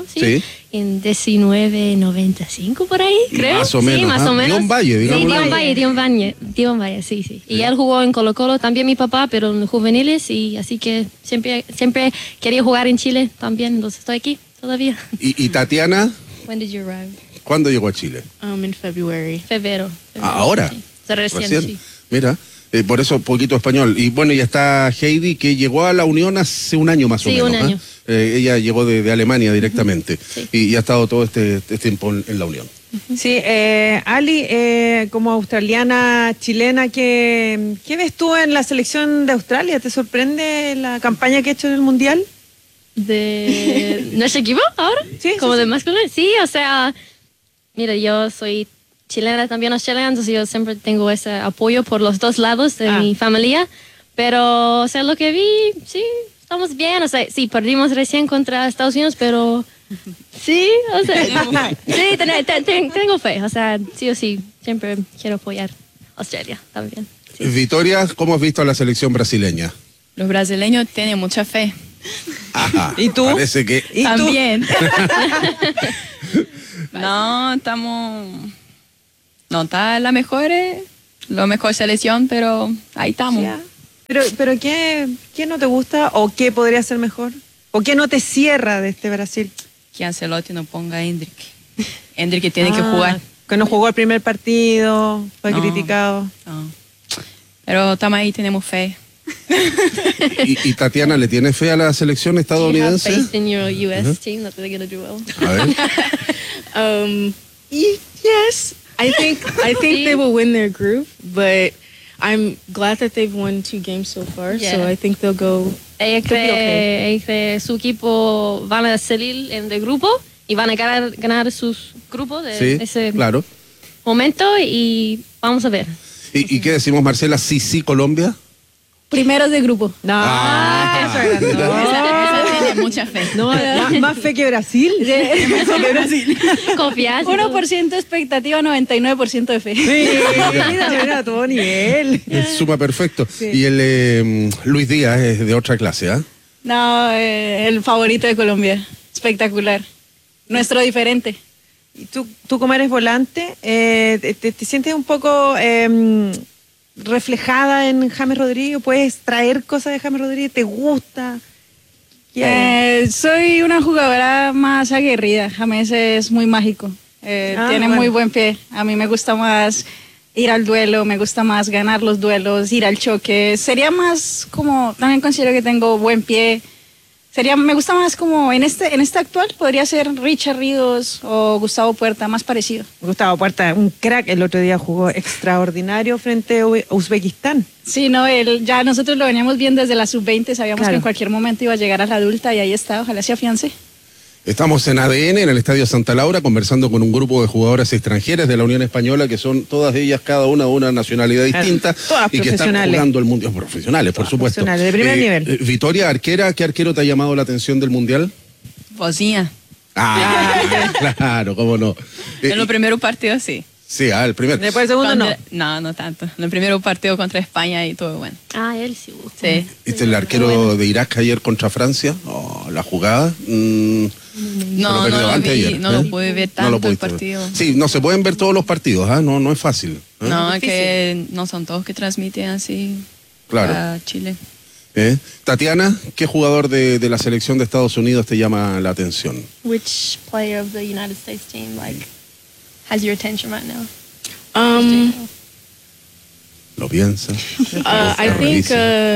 Sí. En 1995 por ahí, creo. Más o menos. Sí, más o menos. Dion Valle, digamos. Sí, Dion Valle, sí. Y él jugó en Colo-Colo, también mi papá, pero en juveniles, y así que siempre quería jugar en Chile también, entonces estoy aquí todavía. ¿Y Tatiana? When did you arrive? ¿Cuándo llegó a Chile? In February. Febrero. ¿Ahora? Sí. O sea, recién, sí. Mira. Por eso poquito español. Y bueno, ya está Heidi, que llegó a la Unión hace un año más o menos. Sí, un año. Ella llegó de Alemania directamente. Sí. Y ha estado todo este tiempo en la Unión. Sí, Ali, como australiana, chilena, ¿qué ves tú en la selección de Australia? ¿Te sorprende la campaña que ha hecho en el Mundial? ¿De nuestro equipo ahora? Sí. ¿Como de masculino? Sí, o sea, mira, yo soy chilena, también australiana, entonces yo siempre tengo ese apoyo por los dos lados de mi familia, pero, o sea, lo que vi, sí, estamos bien, o sea, sí, perdimos recién contra Estados Unidos, pero sí, o sea, sí, tengo fe, o sea, sí o sí, siempre quiero apoyar a Australia también. Sí. Victoria, ¿cómo has visto a la selección brasileña? Los brasileños tienen mucha fe. Ajá, ¿Y tú? Parece que... ¿Y también. No, estamos... No está la mejor selección, pero ahí estamos. Yeah. Pero ¿qué no te gusta o qué podría ser mejor? ¿O qué no te cierra de este Brasil? Que Ancelotti no ponga a Endrick. Endrick tiene que jugar. Que no jugó el primer partido, fue criticado. No. Pero estamos ahí, tenemos fe. ¿Y Tatiana, le tiene fe a la selección estadounidense? Do you have faith in your US team that they're going to do well? A ver. Yes. I think they will win their group, but I'm glad that they've won 2 games so far, so I think they'll go. Ella cree que su equipo van a salir de grupo y van a ganar sus grupos de ese momento y vamos a ver. ¿Y qué decimos, Marcela? Sí, Colombia. Primeros de grupo. No, Esa tiene mucha fe. No, más fe que Brasil. Más fe que Brasil. Confianza. 1% expectativa, 99% de fe. Sí, mira, a todo nivel. Suma perfecto. Sí. Y el Luis Díaz es de otra clase, ¿ah? No, el favorito de Colombia. Espectacular. Nuestro diferente. ¿Y tú como eres volante, te sientes un poco reflejada en James Rodríguez? ¿Puedes traer cosas de James Rodríguez? ¿Te gusta? Soy una jugadora más aguerrida. James es muy mágico. Tiene muy buen pie. A mí me gusta más ir al duelo, me gusta más ganar los duelos, ir al choque. Sería más como, también considero que tengo buen pie. Me gusta más como en este actual podría ser Richard Ríos o Gustavo Puerta, más parecido. Gustavo Puerta, un crack, el otro día jugó extraordinario frente a Uzbekistán. Sí, no, ya nosotros lo veníamos bien desde la sub-20, sabíamos que en cualquier momento iba a llegar a la adulta y ahí está, ojalá se afiance. Estamos en ADN, en el Estadio Santa Laura, conversando con un grupo de jugadoras extranjeras de la Unión Española, que son todas ellas, cada una de una nacionalidad distinta, todas y que están jugando el Mundial. Profesionales, por supuesto. Profesionales, de primer nivel. Victoria, arquera, ¿qué arquero te ha llamado la atención del Mundial? Bosnia. Claro, cómo no. En los primeros partidos, sí. Sí, el primer. Después el segundo no tanto. En el primer partido contra España y todo bueno. Él sí. Sí. ¿Viste el arquero de Irak ayer contra Francia? La jugada. No lo pude ver tanto el partido. Sí, no se pueden ver todos los partidos, no es fácil. No, es que no son todos que transmiten así a Chile. Tatiana, ¿qué jugador de la selección de Estados Unidos te llama la atención? Which player of the United States team has your attention right now? ¿Lo piensa? I think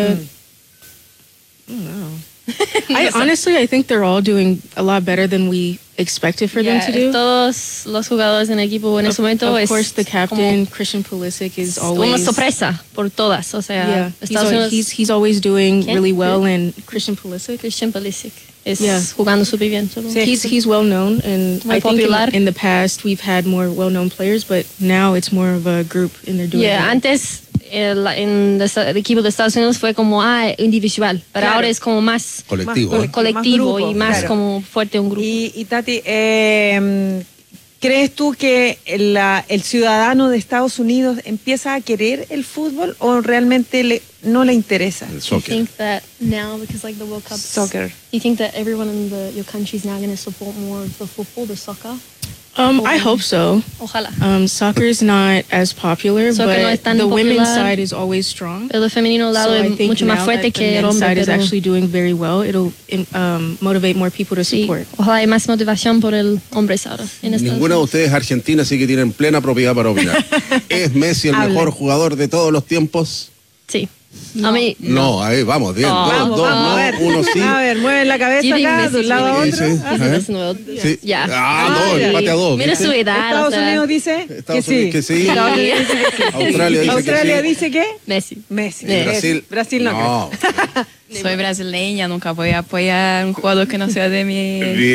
I think they're all doing a lot better than we expected for them to do. Todos los jugadores en el equipo en ese momento of course the captain Christian Pulisic is always una sorpresa por todas, o sea, he's always doing really well, and Christian Pulisic is jugando súper bien. He's well known, and I think in the past we've had more well known players, but now it's more of a group and they're doing well. Antes en el equipo de Estados Unidos fue como individual, pero ahora es como más colectivo, más y más como fuerte un grupo. Y Tati, ¿Crees tú que el ciudadano de Estados Unidos empieza a querer el fútbol o realmente no le interesa? El soccer. You think that now, because like the World Cup, soccer. You think that everyone in your country is now going to support more of the football, the soccer? I hope so. Ojalá. Soccer is not as popular, but no es tan the popular, women's side is always strong. El femenino lado es mucho más fuerte que el hombre. The men's side is actually doing very well. It'll motivate more people to support. Ojalá hay más motivación por el hombre ahora. Ninguna de ustedes es argentina, así que tienen plena propiedad para opinar. ¿Es Messi el mejor jugador de todos los tiempos? Sí. No. A mí, no, ahí vamos, bien. Dos, no, uno sí. A ver, mueve la cabeza acá, de un lado a otro. Sí. Ya. Dos, empate a dos. Mira su edad. Estados Unidos dice que sí. Australia dice que Messi. Brasil no. Soy brasileña, nunca voy a apoyar un jugador que no sea de mi...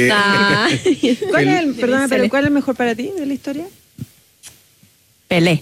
¿Cuál es el mejor para ti de la historia? Pelé.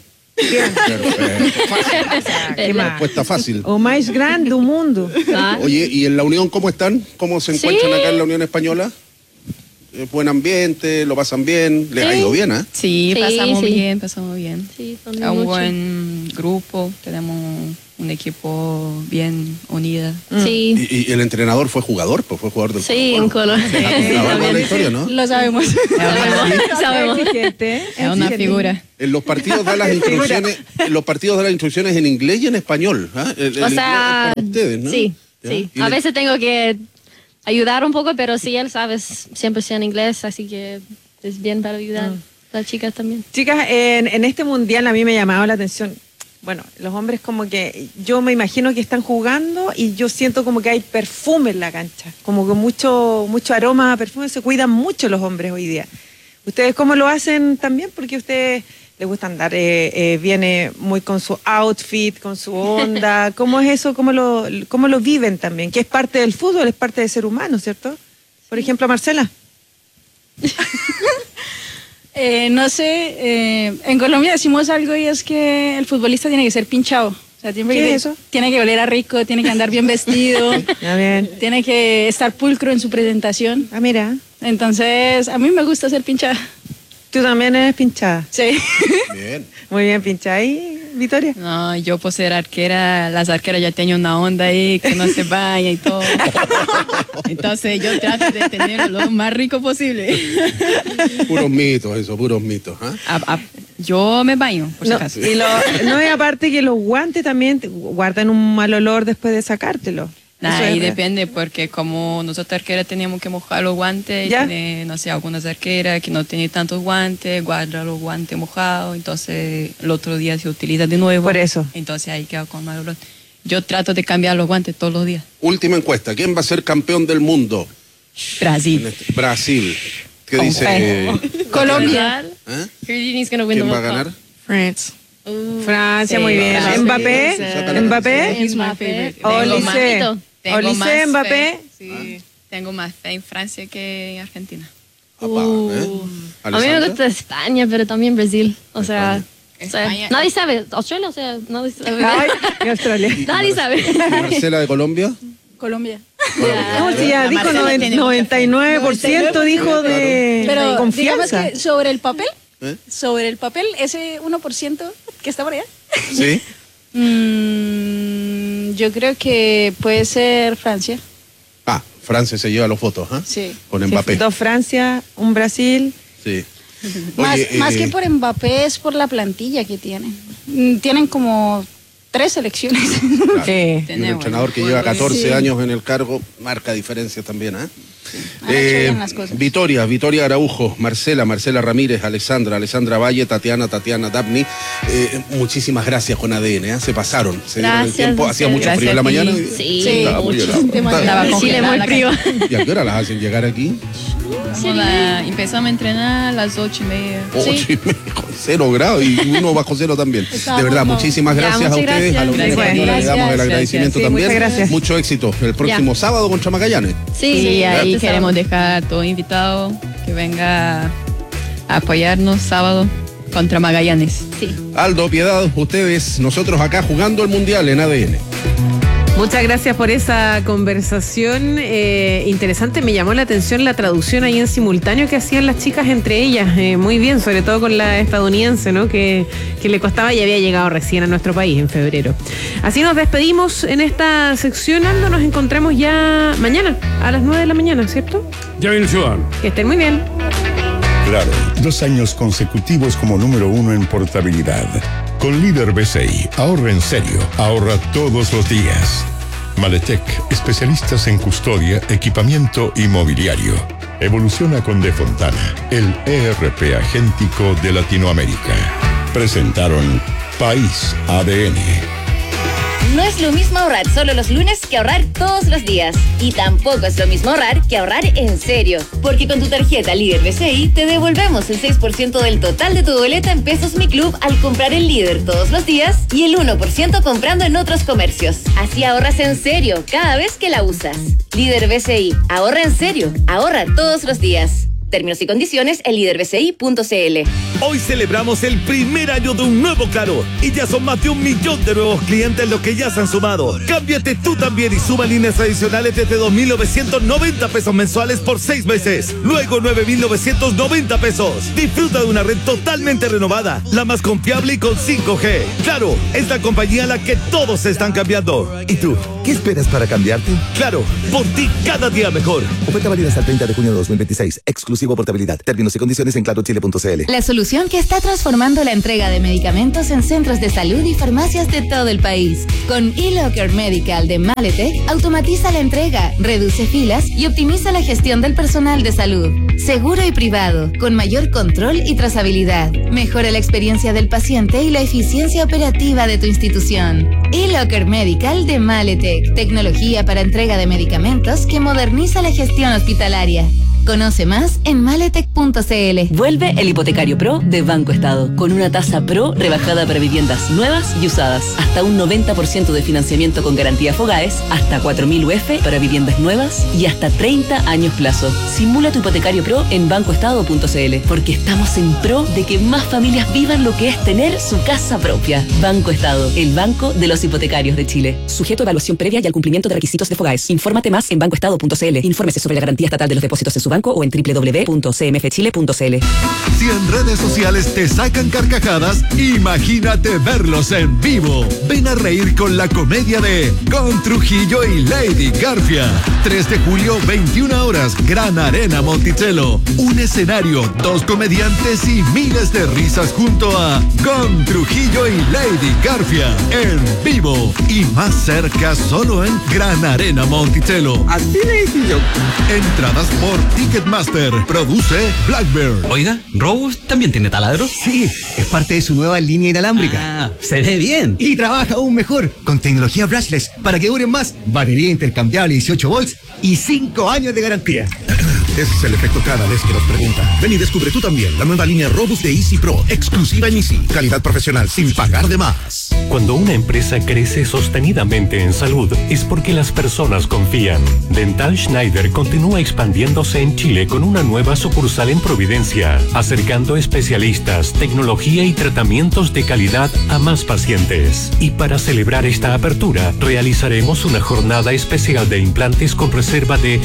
Respuesta fácil. O más grande del mundo. Oye, ¿y en la Unión cómo están? ¿Cómo se encuentran acá en la Unión Española? ¿Buen ambiente? ¿Lo pasan bien? ¿Les ha ido bien, eh? Sí, pasamos bien. Sí, un buen grupo, tenemos un equipo bien unido. Sí. ¿Y el entrenador fue jugador? Pues fue jugador del Sí, en Colombia. La historia, ¿no? Lo sabemos. Sabemos. Es una figura. En los partidos da las instrucciones, en inglés y en español. O sea, ustedes, ¿no? Sí. A veces tengo que ayudar un poco, pero sí, él sabe siempre sea en inglés, así que es bien para ayudar a las chicas también. Chicas, en este mundial a mí me llamaba la atención. Bueno, los hombres como que yo me imagino que están jugando y yo siento como que hay perfume en la cancha, como que mucho aroma a perfume, se cuidan mucho los hombres hoy día. ¿Ustedes cómo lo hacen también? Porque a ustedes les gusta andar, viene muy con su outfit, con su onda. ¿Cómo es eso? ¿Cómo lo viven también? Que es parte del fútbol, es parte del ser humano, ¿cierto? Por ejemplo, Marcela. No sé, en Colombia decimos algo y es que el futbolista tiene que ser pinchado. O sea, ¿Qué es eso? Tiene que oler a rico, tiene que andar bien vestido, tiene que estar pulcro en su presentación. Ah, mira. Entonces, a mí me gusta ser pinchada. ¿Tú también eres pinchada? Sí. Bien. Muy bien pinchada. ¿Y Victoria? No, yo por ser arquera, las arqueras ya tienen una onda ahí que no se baña y todo. Entonces yo trato de tener lo más rico posible. Puros mitos, Yo me baño, por si acaso. Y no es aparte que los guantes también guardan un mal olor después de sacártelo. Ahí depende, porque como nosotros arqueras teníamos que mojar los guantes, tiene, no sé, algunas arqueras que no tienen tantos guantes, guardan los guantes mojados, entonces el otro día se utiliza de nuevo. Por eso. Entonces ahí queda con mal olor. Yo trato de cambiar los guantes todos los días. Última encuesta, ¿quién va a ser campeón del mundo? Brasil. Brasil. ¿Qué dice? Colombia. ¿Quién va a ganar? France. Francia, muy bien. ¿Mbappé? He's my favorite. Olise, Mbappé. Sí. Tengo más fe en Francia que en Argentina. A mí me gusta España, pero también Brasil. O sea, nadie sabe. Australia, o sea, nadie sabe. Ay, Australia. Nadie sabe. ¿Marcela de Colombia? Colombia. No, si ya dijo 99%, dijo de pero confianza. Digamos que sobre el papel, ese 1% que está por allá. Sí. Yo creo que puede ser Francia. Francia se lleva los votos, Sí. Con Mbappé. Dos Francia, un Brasil. Sí. Más que por Mbappé es por la plantilla que tienen. Tienen como 3 selecciones. Claro. Sí. Y un entrenador que lleva 14 años en el cargo marca diferencias también, Victoria Araujo, Marcela Ramírez, Alessandra Valle, Tatiana Dabni, muchísimas gracias con ADN, se pasaron, se dieron el tiempo, hacía mucho frío en la mañana. Sí, mucho. Chile muy frío. ¿Y a qué hora las hacen llegar aquí? Empezamos a entrenar a las 8:30. 0 grados y uno bajo cero también. De verdad, muchísimas gracias a ustedes, a los españoles le damos el agradecimiento también. Muchas gracias. Mucho éxito el próximo sábado contra Magallanes. Sí, ahí queremos dejar todo invitado que venga a apoyarnos sábado contra Magallanes. Sí. Aldo, Piedad, ustedes, nosotros acá jugando el Mundial en ADN. Muchas gracias por esa conversación interesante. Me llamó la atención la traducción ahí en simultáneo que hacían las chicas entre ellas. Muy bien, sobre todo con la estadounidense, ¿no? Que le costaba y había llegado recién a nuestro país en febrero. Así nos despedimos en esta sección, Aldo. Nos encontramos ya mañana a las 9 de la mañana, ¿cierto? Ya viene Ciudadano. Que estén muy bien. Claro, 2 años consecutivos como número 1 en portabilidad. Con Líder BCI, ahorra en serio, ahorra todos los días. Maletec, especialistas en custodia, equipamiento y mobiliario. Evoluciona con De Fontana, el ERP agéntico de Latinoamérica. Presentaron País ADN. No es lo mismo ahorrar solo los lunes que ahorrar todos los días. Y tampoco es lo mismo ahorrar que ahorrar en serio. Porque con tu tarjeta Líder BCI te devolvemos el 6% del total de tu boleta en Pesos Mi Club al comprar en Líder todos los días y el 1% comprando en otros comercios. Así ahorras en serio cada vez que la usas. Líder BCI, ahorra en serio, ahorra todos los días. Términos y condiciones en liderbci.cl. Hoy celebramos el primer año de un nuevo Claro y ya son más de 1 millón de nuevos clientes los que ya se han sumado. Cámbiate tú también y suma líneas adicionales desde 2.990 pesos mensuales por 6 meses. Luego 9.990 pesos. Disfruta de una red totalmente renovada, la más confiable y con 5G. Claro, es la compañía a la que todos se están cambiando. ¿Y tú? ¿Qué esperas para cambiarte? Claro, por ti cada día mejor. Oferta válida hasta el 30 de junio de 2026. Exclusivo portabilidad. Términos y condiciones en clarochile.cl. La solución que está transformando la entrega de medicamentos en centros de salud y farmacias de todo el país. Con eLocker Medical de Maletec, automatiza la entrega, reduce filas y optimiza la gestión del personal de salud. Seguro y privado, con mayor control y trazabilidad. Mejora la experiencia del paciente y la eficiencia operativa de tu institución. eLocker Medical de Maletec. Tecnología para entrega de medicamentos que moderniza la gestión hospitalaria. Conoce más en maletec.cl. Vuelve el Hipotecario Pro de Banco Estado, con una tasa Pro rebajada para viviendas nuevas y usadas. Hasta un 90% de financiamiento con garantía Fogaes, hasta 4.000 UF para viviendas nuevas y hasta 30 años plazo. Simula tu Hipotecario Pro en bancoestado.cl, porque estamos en pro de que más familias vivan lo que es tener su casa propia. Banco Estado, el banco de los hipotecarios de Chile. Sujeto a evaluación previa y al cumplimiento de requisitos de Fogaes. Infórmate más en bancoestado.cl. Infórmese sobre la garantía estatal de los depósitos en su banco o en www.cmfchile.cl. Si en redes sociales te sacan carcajadas, imagínate verlos en vivo. Ven a reír con la comedia de Con Trujillo y Lady Garfia. 3 de julio, 21 horas, Gran Arena Monticello. Un escenario, 2 comediantes y miles de risas junto a Con Trujillo y Lady Garfia. En vivo y más cerca solo en Gran Arena Monticello. Así le hice yo. Entradas por Ticketmaster. Produce Blackbird. Oiga, ¿Robus también tiene taladros? Sí, es parte de su nueva línea inalámbrica. Se ve bien. Y trabaja aún mejor con tecnología brushless para que duren más, batería intercambiable 18 volts y 5 años de garantía. Ese es el efecto cada vez que nos pregunta. Ven y descubre tú también la nueva línea Robus de Easy Pro, exclusiva en Easy. Calidad profesional sin pagar de más. Cuando una empresa crece sostenidamente en salud, es porque las personas confían. Dental Schneider continúa expandiéndose en Chile con una nueva sucursal en Providencia, acercando especialistas, tecnología y tratamientos de calidad a más pacientes. Y para celebrar esta apertura, realizaremos una jornada especial de implantes con reserva de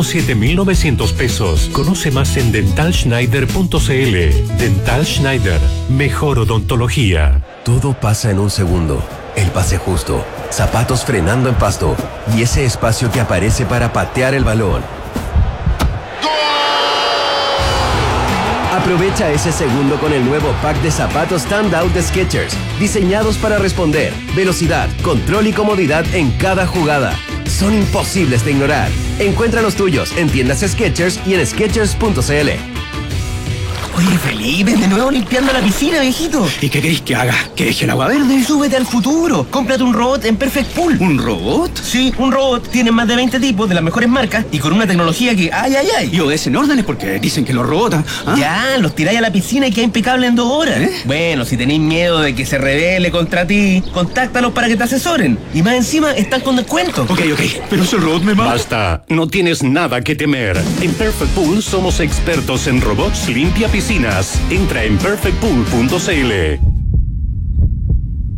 107.900 pesos. Conoce más en dentalschneider.cl. Dental Schneider, mejor odontología. Todo pasa en un segundo. El pase justo, zapatos frenando en pasto y ese espacio que aparece para patear el balón. Aprovecha ese segundo con el nuevo pack de zapatos Standout de Skechers, diseñados para responder, velocidad, control y comodidad en cada jugada. Son imposibles de ignorar. Encuentra los tuyos en tiendas Skechers y en Skechers.cl. Oye, Felipe, de nuevo limpiando la piscina, viejito. ¿Y qué queréis que haga? ¿Que deje el agua verde? Súbete al futuro. Cómprate un robot en Perfect Pool. ¿Un robot? Sí, un robot. Tiene más de 20 tipos de las mejores marcas y con una tecnología que ¡ay! Y obedecen órdenes porque dicen que los robots... ¿ah? Ya, los tiráis a la piscina y queda impecable en 2 horas. Bueno, si tenéis miedo de que se rebele contra ti, contáctalos para que te asesoren. Y más encima, están con descuento. Ok, pero si el robot me mata... Basta, no tienes nada que temer. En Perfect Pool somos expertos en robots limpia piscinas. Entra en perfectpool.cl.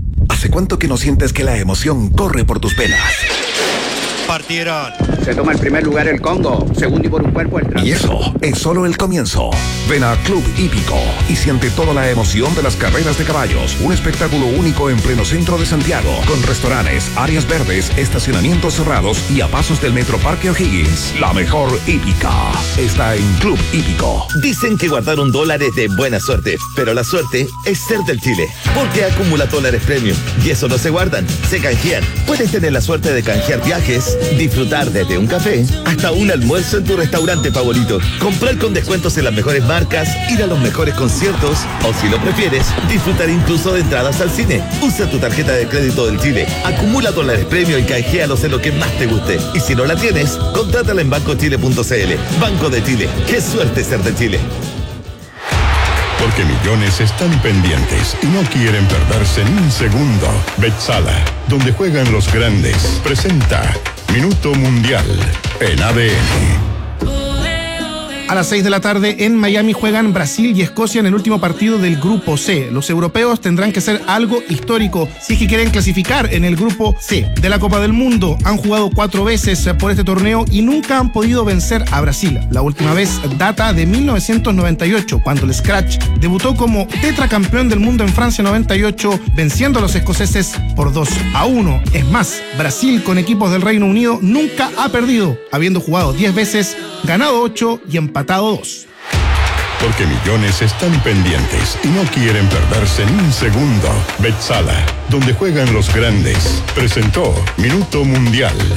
¿Hace cuánto que no sientes que la emoción corre por tus venas? Partieron. Se toma el primer lugar el Congo, segundo y por un cuerpo el Y eso es solo el comienzo. Ven a Club Hípico y siente toda la emoción de las carreras de caballos. Un espectáculo único en pleno centro de Santiago, con restaurantes, áreas verdes, estacionamientos cerrados y a pasos del Metro Parque O'Higgins. La mejor hípica está en Club Hípico. Dicen que guardar $1 es de buena suerte, pero la suerte es ser del Chile. Porque acumula dólares premium y eso no se guardan, se canjean. Puedes tener la suerte de canjear viajes, disfrutar desde un café hasta un almuerzo en tu restaurante favorito, comprar con descuentos en las mejores marcas, ir a los mejores conciertos o, si lo prefieres, disfrutar incluso de entradas al cine. Usa tu tarjeta de crédito del Chile, acumula dólares premio y canjealos en lo que más te guste. Y si no la tienes, contrátala en bancochile.cl. Banco de Chile, qué suerte ser de Chile. Porque millones están pendientes y no quieren perderse ni un segundo. Betsala, donde juegan los grandes, presenta Minuto Mundial en ADN. A las 6 de la tarde en Miami juegan Brasil y Escocia en el último partido del Grupo C. Los europeos tendrán que hacer algo histórico si es que quieren clasificar en el Grupo C de la Copa del Mundo. Han jugado 4 veces por este torneo y nunca han podido vencer a Brasil. La última vez data de 1998, cuando el Scratch debutó como tetracampeón del mundo en Francia 98, venciendo a los escoceses por 2-1. Es más, Brasil con equipos del Reino Unido nunca ha perdido, habiendo jugado 10 veces, ganado 8 y empatado 2. Porque millones están pendientes y no quieren perderse ni un segundo. Betsala, donde juegan los grandes, presentó Minuto Mundial.